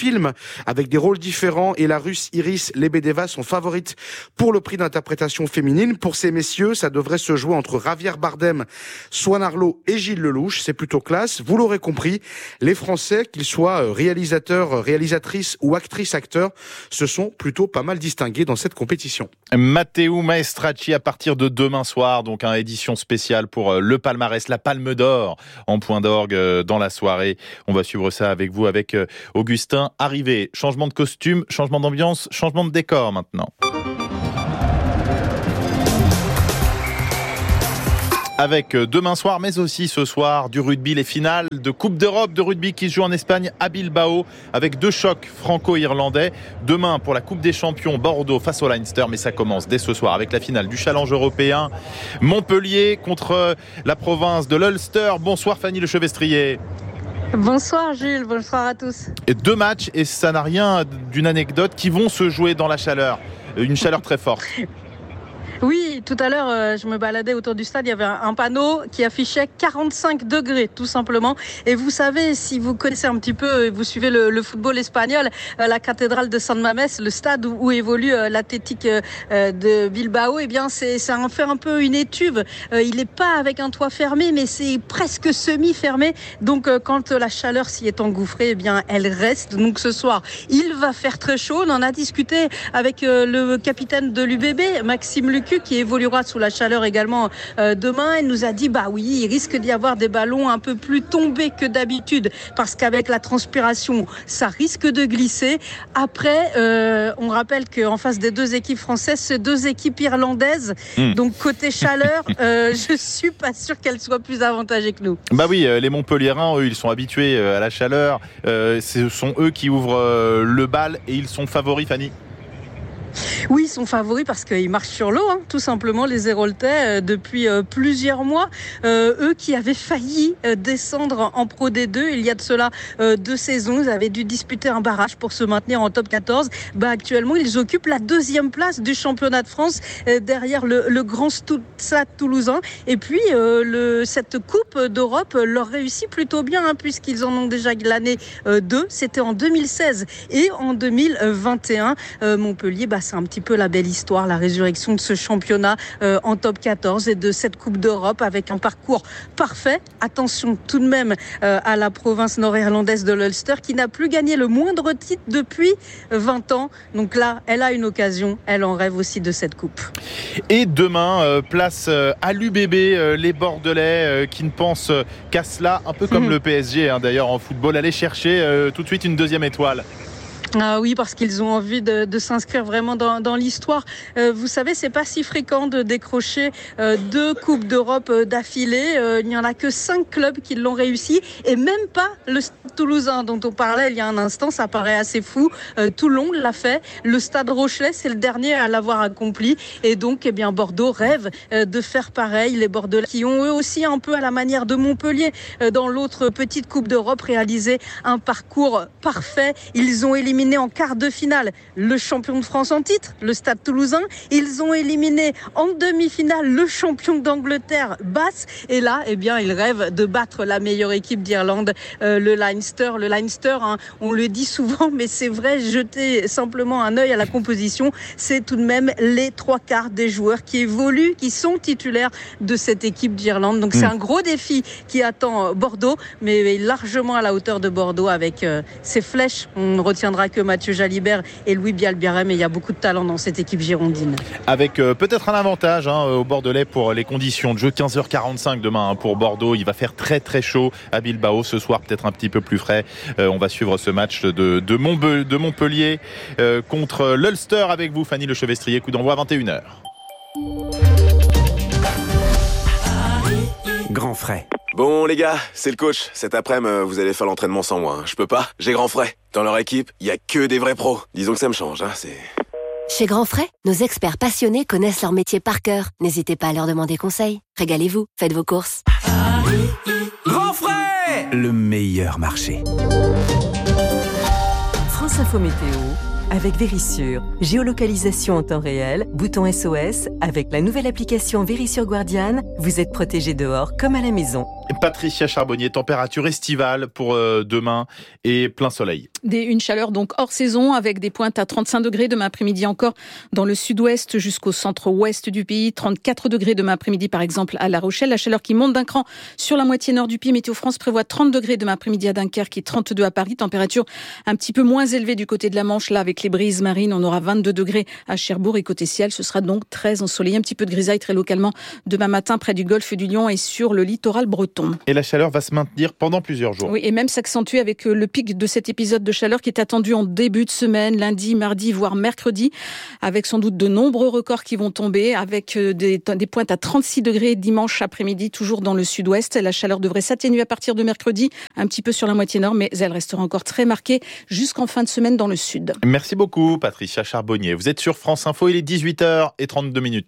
Speaker 21: films avec des rôles différents et la Russe Iris Lebedeva sont favorites pour le prix d'interprétation féminine. Pour ces messieurs, ça devrait se jouer entre Javier Bardem, Swan Arlo et Gilles Lelouch. C'est plutôt classe. Vous l'aurez compris, les Français, qu'ils soient réalisateurs, réalisatrices ou actrices, acteurs, se sont plutôt pas mal distingués dans cette compétition.
Speaker 5: Matteo Maestracci à partir de demain soir, donc une édition spéciale pour le palmarès, la Palme d'Or en point d'orgue dans la soirée. On va suivre ça avec vous, avec Augustin Arrivé. Changement de costume, changement d'ambiance, changement de décor maintenant. Avec demain soir, mais aussi ce soir, du rugby, les finales de Coupe d'Europe de rugby qui se jouent en Espagne à Bilbao, avec 2 chocs franco-irlandais. Demain, pour la Coupe des Champions, Bordeaux face au Leinster, mais ça commence dès ce soir avec la finale du Challenge européen. Montpellier contre la province de l'Ulster. Bonsoir Fanny Lechevestrier.
Speaker 7: Bonsoir Jules, bonsoir à tous.
Speaker 5: Et 2 matchs, et ça n'a rien d'une anecdote, qui vont se jouer dans la chaleur. Une chaleur très forte.
Speaker 7: Oui, tout à l'heure, je me baladais autour du stade, il y avait un panneau qui affichait 45 degrés, tout simplement. Et vous savez, si vous connaissez un petit peu, vous suivez le football espagnol, la cathédrale de San Mamés, le stade où évolue l'Athletic de Bilbao, eh bien, ça en fait un peu une étuve. Il n'est pas avec un toit fermé, mais c'est presque semi-fermé. Donc, quand la chaleur s'y est engouffrée, eh bien, elle reste. Donc, ce soir, il va faire très chaud. On en a discuté avec le capitaine de l'UBB, Maxime Lucu, qui évoluera sous la chaleur également demain. Il nous a dit, bah oui, il risque d'y avoir des ballons un peu plus tombés que d'habitude, parce qu'avec la transpiration, ça risque de glisser. Après, on rappelle qu'en face des 2 équipes françaises, c'est 2 équipes irlandaises. Donc, côté chaleur, je suis pas sûre qu'elles soient plus avantagées que nous.
Speaker 5: Bah oui, les Montpelliérains, eux, ils sont habitués à la chaleur. Ce sont eux qui ouvrent le bal et ils sont favoris, Fanny.
Speaker 7: Oui, ils sont favoris parce qu'ils marchent sur l'eau, tout simplement, les Héroltais, depuis plusieurs mois. Eux qui avaient failli descendre en Pro D2 il y a de cela 2 saisons. Ils avaient dû disputer un barrage pour se maintenir en top 14. Actuellement, ils occupent la 2e place du championnat de France, derrière le grand Stade toulousain. Et puis, cette Coupe d'Europe leur réussit plutôt bien, puisqu'ils en ont déjà glané 2. C'était en 2016 et en 2021. Montpellier, c'est un petit peu la belle histoire, la résurrection de ce championnat en top 14 et de cette Coupe d'Europe avec un parcours parfait. Attention tout de même à la province nord-irlandaise de l'Ulster qui n'a plus gagné le moindre titre depuis 20 ans. Donc là, elle a une occasion, elle en rêve aussi de cette coupe.
Speaker 5: Et demain, place à l'UBB, les Bordelais qui ne pensent qu'à cela, un peu comme le PSG d'ailleurs en football, aller chercher tout de suite une 2e étoile.
Speaker 7: Ah oui, parce qu'ils ont envie de s'inscrire vraiment dans l'histoire. Vous savez, c'est pas si fréquent de décrocher 2 Coupes d'Europe d'affilée. Il n'y en a que 5 clubs qui l'ont réussi et même pas le Stade Toulousain dont on parlait il y a un instant. Ça paraît assez fou. Toulon l'a fait. Le Stade Rochelais, c'est le dernier à l'avoir accompli. Et donc, eh bien, Bordeaux rêve de faire pareil. Les Bordelais qui ont eux aussi un peu à la manière de Montpellier dans l'autre petite Coupe d'Europe réalisé un parcours parfait. Ils ont éliminé en quart de finale le champion de France en titre, le Stade Toulousain. Ils ont éliminé en demi-finale le champion d'Angleterre, Bath. Et là, eh bien, ils rêvent de battre la meilleure équipe d'Irlande, le Leinster. Le Leinster, on le dit souvent, mais c'est vrai, jetez simplement un œil à la composition. C'est tout de même les 3/4 des joueurs qui évoluent, qui sont titulaires de cette équipe d'Irlande. Donc c'est un gros défi qui attend Bordeaux, mais largement à la hauteur de Bordeaux avec ses flèches. On ne retiendra que Mathieu Jalibert et Louis Bialbiarem, mais il y a beaucoup de talent dans cette équipe girondine.
Speaker 5: Avec peut-être un avantage au Bordelais pour les conditions de jeu. 15h45 demain pour Bordeaux. Il va faire très très chaud à Bilbao ce soir, peut-être un petit peu plus frais. On va suivre ce match de Montpellier contre l'Ulster avec vous, Fanny Lechevestrier. Coup d'envoi à 21h.
Speaker 8: Grand frais. Bon les gars, c'est le coach. Cet après-midi, vous allez faire l'entraînement sans moi. Je peux pas, j'ai Grand frais. Dans leur équipe, il y a que des vrais pros. Disons que ça me change, c'est...
Speaker 9: Chez Grand Frais, nos experts passionnés connaissent leur métier par cœur. N'hésitez pas à leur demander conseil. Régalez-vous, faites vos courses.
Speaker 8: Grand frais, le meilleur marché.
Speaker 12: France Info Météo avec Vérissure. Géolocalisation en temps réel, bouton SOS. Avec la nouvelle application Vérissure Guardian, vous êtes protégé dehors comme à la maison.
Speaker 5: Patricia Charbonnier, température estivale pour demain et plein soleil.
Speaker 7: Une chaleur donc hors saison avec des pointes à 35 degrés demain après-midi encore dans le sud-ouest jusqu'au centre-ouest du pays. 34 degrés demain après-midi par exemple à La Rochelle. La chaleur qui monte d'un cran sur la moitié nord du pays. Météo France prévoit 30 degrés demain après-midi à Dunkerque et 32 à Paris. Température un petit peu moins élevée du côté de la Manche. Là avec les brises marines, on aura 22 degrés à Cherbourg et côté ciel, ce sera donc très ensoleillé. Un petit peu de grisaille très localement demain matin près du golfe du Lion et sur le littoral breton.
Speaker 5: Et la chaleur va se maintenir pendant plusieurs jours.
Speaker 7: Oui, et même s'accentuer avec le pic de cet épisode de chaleur qui est attendu en début de semaine, lundi, mardi, voire mercredi, avec sans doute de nombreux records qui vont tomber, avec des pointes à 36 degrés dimanche après-midi, toujours dans le sud-ouest. La chaleur devrait s'atténuer à partir de mercredi, un petit peu sur la moitié nord, mais elle restera encore très marquée jusqu'en fin de semaine dans le sud.
Speaker 5: Merci beaucoup, Patricia Charbonnier. Vous êtes sur France Info, il est 18h32.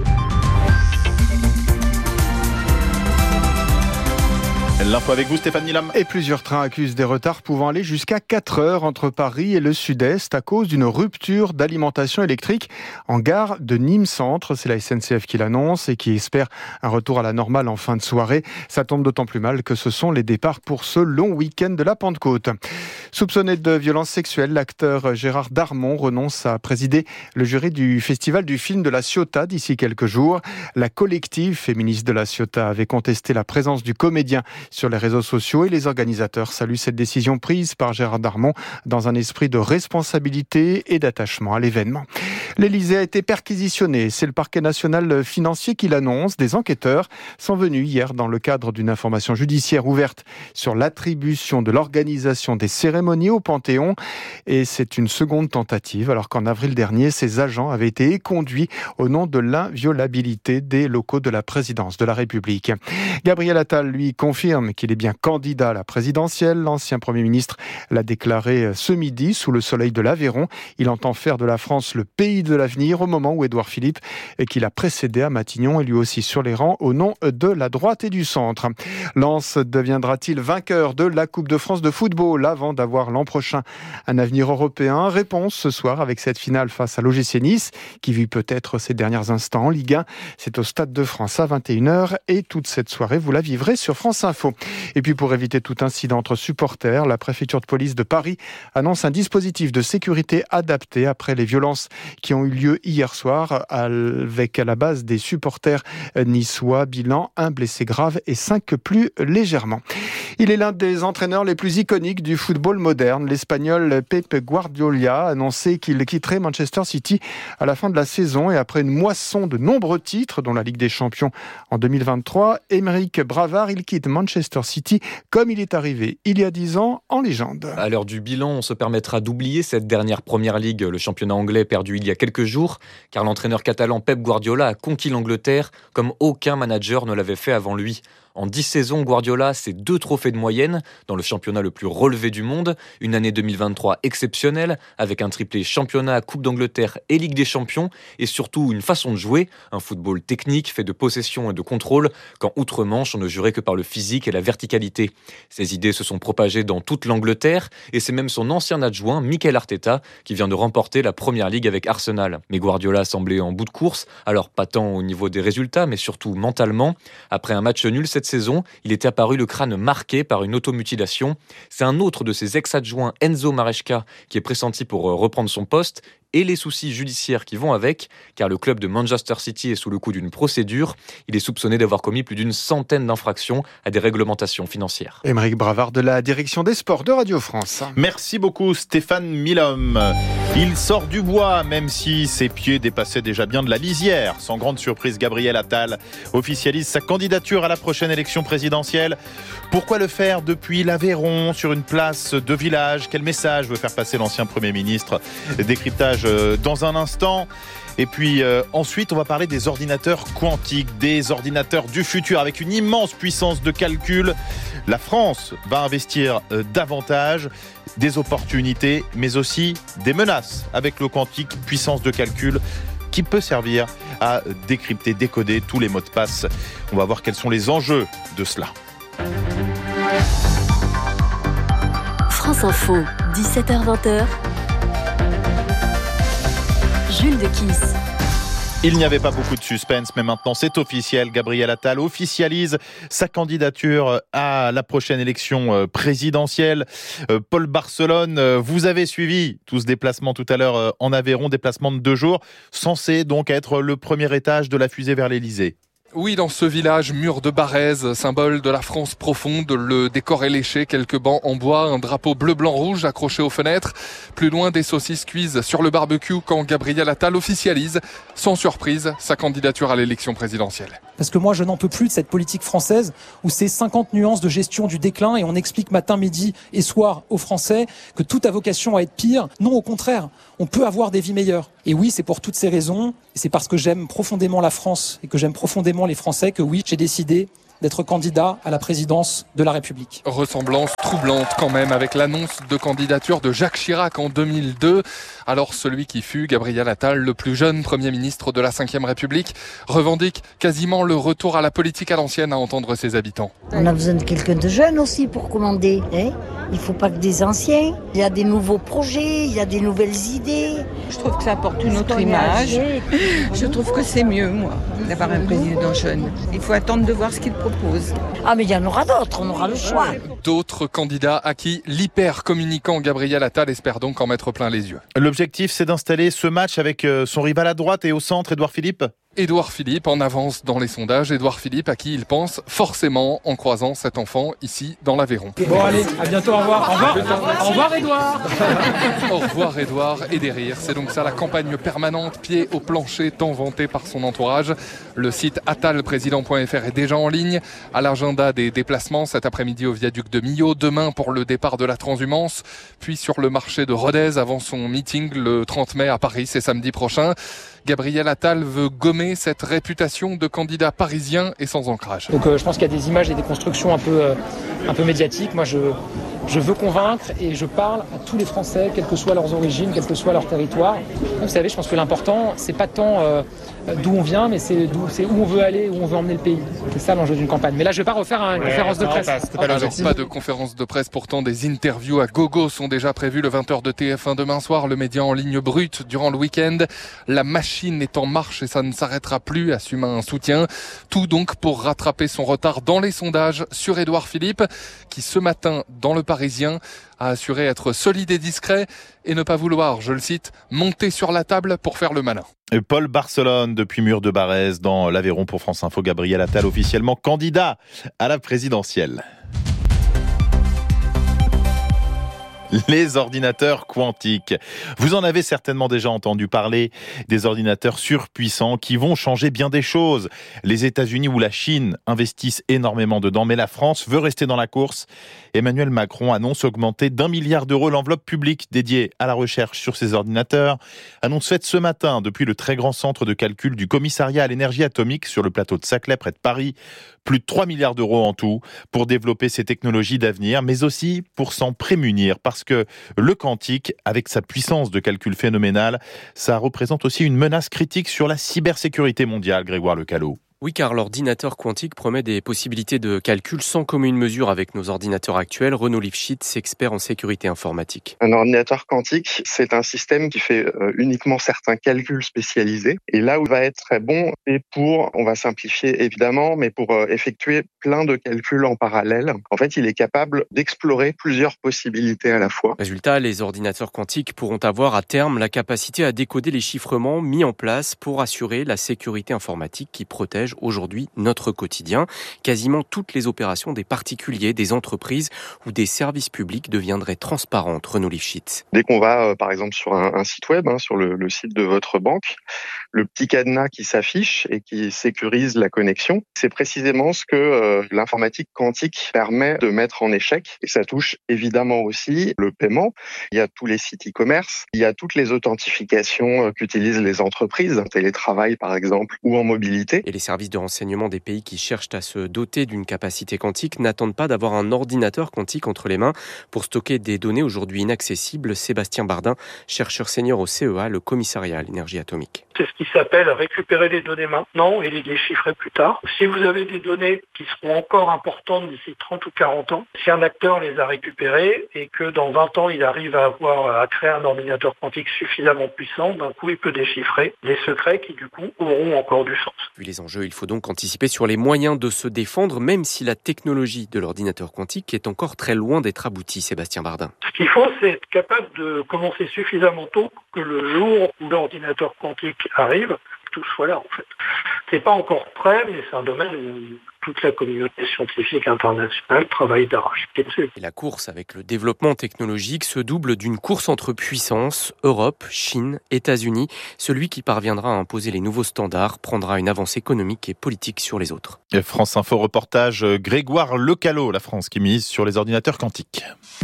Speaker 5: L'info avec vous, Stéphane Milam.
Speaker 13: Et plusieurs trains accusent des retards pouvant aller jusqu'à 4 heures entre Paris et le sud-est à cause d'une rupture d'alimentation électrique en gare de Nîmes Centre. C'est la SNCF qui l'annonce et qui espère un retour à la normale en fin de soirée. Ça tombe d'autant plus mal que ce sont les départs pour ce long week-end de la Pentecôte. Soupçonné de violences sexuelles, l'acteur Gérard Darmon renonce à présider le jury du Festival du film de la Ciotat d'ici quelques jours. La collective féministe de la Ciotat avait contesté la présence du comédien sur les réseaux sociaux et les organisateurs saluent cette décision prise par Gérard Darmon dans un esprit de responsabilité et d'attachement à l'événement. L'Élysée a été perquisitionné. C'est le parquet national financier qui l'annonce. Des enquêteurs sont venus hier dans le cadre d'une information judiciaire ouverte sur l'attribution de l'organisation des cérémonies au Panthéon. Et c'est une seconde tentative, alors qu'en avril dernier, ces agents avaient été éconduits au nom de l'inviolabilité des locaux de la présidence de la République. Gabriel Attal, lui, confirme qu'il est bien candidat à la présidentielle. L'ancien Premier ministre l'a déclaré ce midi sous le soleil de l'Aveyron. Il entend faire de la France le pays de l'avenir au moment où Édouard Philippe, qui l'a précédé à Matignon, est lui aussi sur les rangs au nom de la droite et du centre. Lens deviendra-t-il vainqueur de la Coupe de France de football avant d'avoir l'an prochain un avenir européen? Réponse ce soir avec cette finale face à l'OGC Nice qui vit peut-être ses derniers instants en Ligue 1. C'est au Stade de France à 21h et toute cette soirée vous la vivrez sur France Info. Et puis pour éviter tout incident entre supporters, la préfecture de police de Paris annonce un dispositif de sécurité adapté après les violences qui ont eu lieu hier soir avec à la base des supporters niçois. Bilan, 1 blessé grave et 5 plus légèrement. Il est l'un des entraîneurs les plus iconiques du football moderne. L'Espagnol Pep Guardiola a annoncé qu'il quitterait Manchester City à la fin de la saison et après une moisson de nombreux titres, dont la Ligue des Champions en 2023, Émeric Bravard, il quitte Manchester City comme il est arrivé il y a 10 ans en légende.
Speaker 14: À l'heure du bilan, on se permettra d'oublier cette dernière Première Ligue, le championnat anglais perdu il y a quelques jours, car l'entraîneur catalan Pep Guardiola a conquis l'Angleterre comme aucun manager ne l'avait fait avant lui. En 10 saisons, Guardiola, c'est 2 trophées de moyenne dans le championnat le plus relevé du monde. Une année 2023 exceptionnelle, avec un triplé championnat, Coupe d'Angleterre et Ligue des Champions. Et surtout, une façon de jouer, un football technique fait de possession et de contrôle, quand outre-Manche, on ne jurait que par le physique et la verticalité. Ces idées se sont propagées dans toute l'Angleterre, et c'est même son ancien adjoint, Mikel Arteta, qui vient de remporter la Première Ligue avec Arsenal. Mais Guardiola semblait en bout de course, alors pas tant au niveau des résultats, mais surtout mentalement. Après un match nul cette saison, il était apparu le crâne marqué par une automutilation. C'est un autre de ses ex-adjoints, Enzo Maresca, qui est pressenti pour reprendre son poste, et les soucis judiciaires qui vont avec, car le club de Manchester City est sous le coup d'une procédure. Il est soupçonné d'avoir commis plus d'une centaine d'infractions à des réglementations financières.
Speaker 13: Émeric Bravard de la direction des sports de Radio France.
Speaker 5: Merci beaucoup Stéphane Milhomme. Il sort du bois, même si ses pieds dépassaient déjà bien de la lisière. Sans grande surprise, Gabriel Attal officialise sa candidature à la prochaine élection présidentielle. Pourquoi le faire depuis l'Aveyron, sur une place de village? Quel message veut faire passer l'ancien Premier ministre? Décryptage dans un instant. Et puis ensuite, on va parler des ordinateurs quantiques, des ordinateurs du futur avec une immense puissance de calcul. La France va investir davantage, des opportunités, mais aussi des menaces avec le quantique, puissance de calcul qui peut servir à décrypter, décoder tous les mots de passe. On va voir quels sont les enjeux de cela.
Speaker 9: France Info, 17h-20h. Jules de Kiss.
Speaker 5: Il n'y avait pas beaucoup de suspense, mais maintenant c'est officiel. Gabriel Attal officialise sa candidature à la prochaine élection présidentielle. Paul Barcelone, vous avez suivi tout ce déplacement tout à l'heure en Aveyron, déplacement de 2 jours, censé donc être le premier étage de la fusée vers l'Élysée.
Speaker 15: Oui, dans ce village mur de Barèze, symbole de la France profonde, le décor est léché, quelques bancs en bois, un drapeau bleu-blanc-rouge accroché aux fenêtres. Plus loin, des saucisses cuises sur le barbecue quand Gabriel Attal officialise, sans surprise, sa candidature à l'élection présidentielle.
Speaker 16: Parce que moi, je n'en peux plus de cette politique française où c'est 50 nuances de gestion du déclin et on explique matin, midi et soir aux Français que tout a vocation à être pire. Non, au contraire, on peut avoir des vies meilleures. Et oui, c'est pour toutes ces raisons, et c'est parce que j'aime profondément la France et que j'aime profondément les Français que oui, j'ai décidé d'être candidat à la présidence de la République.
Speaker 15: Ressemblance troublante quand même avec l'annonce de candidature de Jacques Chirac en 2002. Alors celui qui fut, Gabriel Attal, le plus jeune Premier ministre de la Ve République, revendique quasiment le retour à la politique à l'ancienne à entendre ses habitants.
Speaker 17: On a besoin de quelqu'un de jeune aussi pour commander. Il ne faut pas que des anciens. Il y a des nouveaux projets, il y a des nouvelles idées.
Speaker 18: Je trouve que ça apporte une autre image. Je trouve que c'est mieux, moi, d'avoir un président jeune. Il faut attendre de voir ce qu'il propose.
Speaker 17: Ah, mais il y en aura d'autres, on aura le choix.
Speaker 15: D'autres candidats à qui l'hyper-communicant Gabriel Attal espère donc en mettre plein les yeux.
Speaker 5: L'objectif, c'est d'installer ce match avec son rival à droite et au centre, Édouard Philippe.
Speaker 15: Édouard Philippe en avance dans les sondages. Édouard Philippe à qui il pense forcément en croisant cet enfant ici dans l'Aveyron.
Speaker 16: Bon allez, à bientôt, au revoir. Au revoir Édouard.
Speaker 15: Au revoir Édouard et des rires. C'est donc ça la campagne permanente, pied au plancher, tant vantée par son entourage. Le site attalprésident.fr est déjà en ligne. À l'agenda des déplacements cet après-midi au viaduc de Millau, demain pour le départ de la transhumance, puis sur le marché de Rodez avant son meeting le 30 mai à Paris, c'est samedi prochain. Gabriel Attal veut gommer cette réputation de candidat parisien et sans ancrage.
Speaker 16: Donc je pense qu'il y a des images et des constructions un peu médiatiques. Moi je veux convaincre et je parle à tous les Français, quelles que soient leurs origines, quel que soit leur territoire. Vous savez, je pense que l'important, c'est pas tant d'où on vient, mais c'est où on veut aller, où on veut emmener le pays. C'est ça l'enjeu d'une campagne. Mais là, je vais pas refaire une conférence de presse.
Speaker 15: Pas de conférence de presse, pourtant des interviews à gogo sont déjà prévues le 20h de TF1 demain soir, le média en ligne brute durant le week-end. La machine est en marche et ça ne s'arrêtera plus, assume un soutien. Tout donc pour rattraper son retard dans les sondages sur Édouard Philippe, qui ce matin, dans le Parisien, a assuré être solide et discret et ne pas vouloir, je le cite, monter sur la table pour faire le malin.
Speaker 5: Paul Barcelone, depuis Mur de Barèze, dans l'Aveyron pour France Info. Gabriel Attal, officiellement candidat à la présidentielle. Les ordinateurs quantiques. Vous en avez certainement déjà entendu parler, des ordinateurs surpuissants qui vont changer bien des choses. Les États-Unis ou la Chine investissent énormément dedans, mais la France veut rester dans la course. Emmanuel Macron annonce augmenter d'1 milliard d'euros l'enveloppe publique dédiée à la recherche sur ces ordinateurs. Annonce faite ce matin depuis le très grand centre de calcul du commissariat à l'énergie atomique sur le plateau de Saclay près de Paris. Plus de 3 milliards d'euros en tout pour développer ces technologies d'avenir, mais aussi pour s'en prémunir. Parce que le quantique, avec sa puissance de calcul phénoménale, ça représente aussi une menace critique sur la cybersécurité mondiale, Grégoire Lecalot.
Speaker 20: Oui, car l'ordinateur quantique promet des possibilités de calcul sans commune mesure avec nos ordinateurs actuels. Renaud Lifshitz, expert en sécurité informatique.
Speaker 26: Un ordinateur quantique, c'est un système qui fait uniquement certains calculs spécialisés. Et là où il va être très bon, c'est on va simplifier évidemment, mais pour effectuer plein de calculs en parallèle. En fait, il est capable d'explorer plusieurs possibilités à la fois.
Speaker 20: Résultat, les ordinateurs quantiques pourront avoir à terme la capacité à décoder les chiffrements mis en place pour assurer la sécurité informatique qui protège aujourd'hui notre quotidien. Quasiment toutes les opérations des particuliers, des entreprises ou des services publics deviendraient transparentes. Renaud Lifshitz.
Speaker 26: Dès qu'on va, par exemple, sur un site web, sur le site de votre banque, le petit cadenas qui s'affiche et qui sécurise la connexion, c'est précisément ce que l'informatique quantique permet de mettre en échec. Et ça touche évidemment aussi le paiement. Il y a tous les sites e-commerce, il y a toutes les authentifications qu'utilisent les entreprises, en télétravail par exemple, ou en mobilité.
Speaker 20: Et les services services de renseignement des pays qui cherchent à se doter d'une capacité quantique n'attendent pas d'avoir un ordinateur quantique entre les mains pour stocker des données aujourd'hui inaccessibles. Sébastien Bardin, chercheur senior au CEA, le commissariat à l'énergie atomique.
Speaker 1: C'est ce qui s'appelle récupérer les données maintenant et les déchiffrer plus tard. Si vous avez des données qui seront encore importantes d'ici 30 ou 40 ans, si un acteur les a récupérées et que dans 20 ans il arrive à créer un ordinateur quantique suffisamment puissant, d'un coup il peut déchiffrer des secrets qui du coup auront encore du sens.
Speaker 20: Vu les enjeux, il faut donc anticiper sur les moyens de se défendre, même si la technologie de l'ordinateur quantique est encore très loin d'être aboutie. Sébastien Bardin.
Speaker 1: Ce qu'il faut, c'est être capable de commencer suffisamment tôt pour que le jour où l'ordinateur quantique arrive, tout soit là en fait. C'est pas encore prêt, mais c'est un domaine où toute la communauté scientifique internationale travaille d'arrache-pied dessus.
Speaker 20: Et la course avec le développement technologique se double d'une course entre puissances, Europe, Chine, États-Unis. Celui qui parviendra à imposer les nouveaux standards prendra une avance économique et politique sur les autres.
Speaker 5: Et France Info reportage Grégoire Lecallot, la France qui mise sur les ordinateurs quantiques.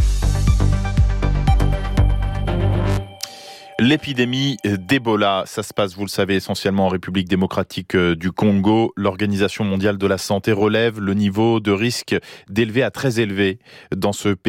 Speaker 5: L'épidémie d'Ebola, ça se passe, vous le savez, essentiellement en République démocratique du Congo. L'Organisation mondiale de la santé relève le niveau de risque d'élevé à très élevé dans ce pays.